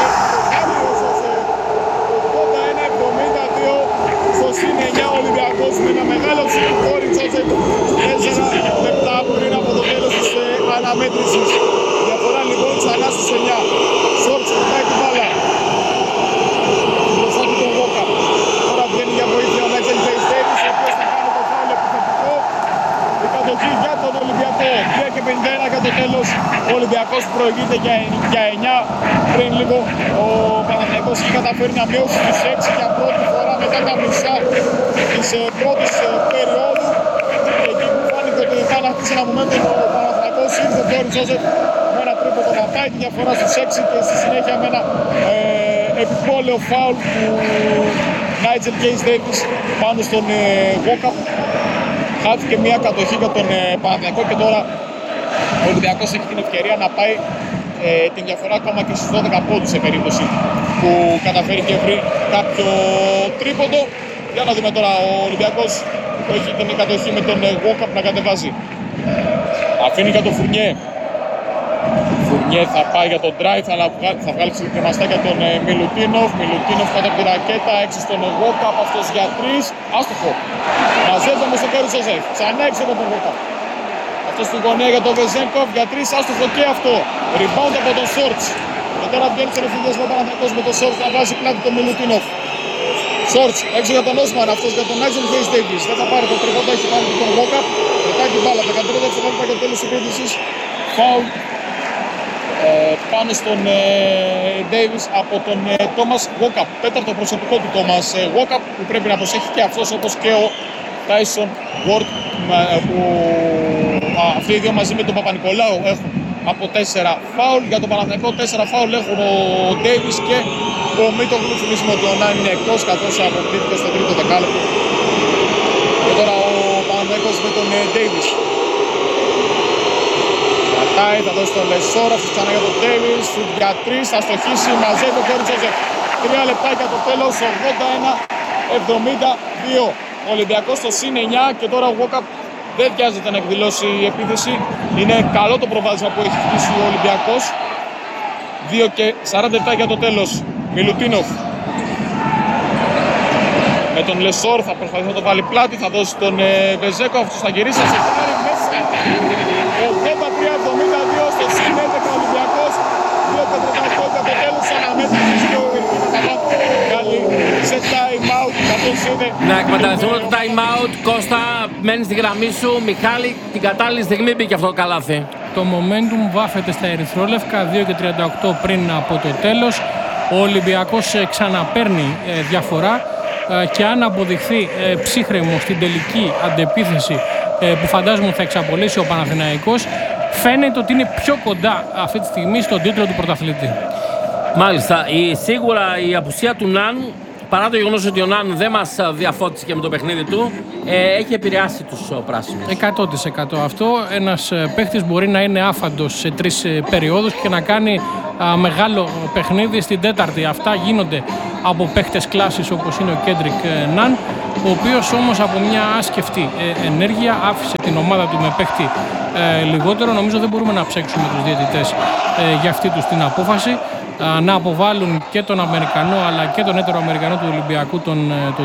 81-72 στο συν 9 Ολυμπιακός με ένα μεγάλο ψηλό Κόρι Τζόζε 4 λεπτά πριν από το τέλος της αναμέτρησης. Διαφορά λοιπόν ξανά στους 9. Σόρτς κοιτάει την μπάλα. Μπροστά του τον Βόκα. Τώρα βγαίνει για βοήθεια ο Νάιτζελ Ντέιβις, ο οποίος θα κάνει το φάουλ επιθετικό. Η κατοχή για τον Ολυμπιακό. 2 και 51 για το τέλος. Ο Ολυμπιακός προηγείται για 9. Πριν λίγο ο Παναθηναϊκός έχει καταφέρει να μειώσει τους 6 για πρώτη φορά μετά τα μισά της πρώτης περίοδου. Και εκεί που φάνηκε ότι θα ανακτήσει ένα momentum ο Παναθηναϊκός ήρθε ο Κόρι Τζόζεφ με ένα τρίποντο να πάει τη διαφορά στους 6 και στη συνέχεια με ένα επιπόλαιο φάουλ του Νάιτζελ Ντέιβις πάνω στον Βόκα. Χάθηκε μια κατοχή για τον Παναθηναϊκό και τώρα ο Ολυμπιακός έχει την ευκαιρία να πάει την διαφορά ακόμα και στους 12 πόντους σε περίπτωση που καταφέρει και βρει κάποιο τρίποντο. Για να δούμε τώρα ο Ολυμπιακός που έχει την κατοχή με τον Walkup να κατεβάζει. Αφήνει για τον Φουρνιέ. Φουρνιέ θα πάει για τον drive, αλλά θα βγάλει ξεκρεμαστά για τον Μιλουτίνοφ. Μιλουτίνοφ κάτω από τη ρακέτα, έξω στον Walkup, αυτός για 3. Άστοχο. Μαζεύει όμως ο Κόρι Τζόζεφ. Ξανά έξω από τον Walkup. Αυτό στην γωνία για τον Βεζένκοφ, για 3, άστοχο και αυτό. Rebound από τον Σόρτς. Και τώρα βγαίνει στον εφηδιασμό Παναθηναϊκός με τον Σόρτς να βάζει πλάτη τον Μιλουτίνοφ. Σόρτς έξω για τον Όσμαν, αυτός για τον Νάιτζελ Ντέιβις. Δεν θα πάρει το τρίποντο, έχει πάρει τον Walkup. Πετάει την μπάλα, 13 δευτερόλεπτα για το τέλος της επίθεσης. Φάουλ πάνω στον Ντέιβις από τον Τόμας Walkup. Τέταρτο προσωπικό του Τόμας Walkup που πρέπει να προσέχει και αυτός όπως και ο Τάισον Ward, που αυτοί οι δύο μαζί με τον Παπα-Νικολάου έχουν από 4 φάουλ. Για τον Παναθηναϊκό 4 φάουλ έχουν ο Ντέιβις και ο Μίτογλου. Θυμίσουμε ότι ο Νάν είναι εκτός καθώς αποκτήθηκε στο τρίτο δεκάλεπτο. Και τώρα ο Παναθηναϊκός με τον Ντέιβις. Κρατάει, θα δώσει τον Λεσόρ, αυτός ξανά για τον Ντέιβις. Σουτ για 3, θα στοχίσει, μαζεύει ο Κόρι Τζόζεφ. 3 λεπτά για το τέλος, 81-72. Ο Ολυμπιακός στο συν 9 και τώρα ο Walkup δεν βιάζεται να εκδηλώσει η επίθεση. Είναι καλό το προβάδισμα που έχει χτίσει ο Ολυμπιακός. 2 και 47 για το τέλος. Μιλουτίνοφ. Με τον Λεσόρ θα προσπαθήσει να το βάλει πλάτη, θα δώσει τον Βεζέκο, αυτός θα γυρίσει, θα σε πάρει μέσα. 83-72 στο συν 11 ο Ολυμπιακός. 2 και 38 για το τέλος της αναμέτρησης και ο Εργίνας θα βγάλει σε time out. Να εκμεταλλευτούμε το time out. Κώστα, μένει στη γραμμή σου. Μιχάλη, την κατάλληλη στιγμή μπήκε αυτό το καλάθι. Το momentum βάφεται στα ερυθρόλευκα, 2 και 38 πριν από το τέλος. Ο Ολυμπιακός ξαναπαίρνει διαφορά και αν αποδειχθεί ψύχρεμο στην τελική αντεπίθεση που φαντάζομαι θα εξαπολύσει ο Παναθηναϊκός, φαίνεται ότι είναι πιο κοντά αυτή τη στιγμή στον τίτλο του πρωταθλητή. Μάλιστα, σίγουρα η απουσία του Ναν, παρά το γεγονός ότι ο Ναν δεν μας διαφώτισε και με το παιχνίδι του, έχει επηρεάσει τους πράσινους. 100% αυτό. Ένας παίχτης μπορεί να είναι άφαντος σε 3 περιόδους και να κάνει μεγάλο παιχνίδι στην τέταρτη. Αυτά γίνονται από παίχτες κλάσης όπως είναι ο Κέντρικ Ναν, ο οποίος όμως από μια άσκεφτη ενέργεια άφησε την ομάδα του με παίχτη λιγότερο. Νομίζω δεν μπορούμε να ψέξουμε τους διαιτητές για αυτή τους την απόφαση να αποβάλουν και τον Αμερικανό αλλά και τον έτερο Αμερικανό του Ολυμπιακού, τον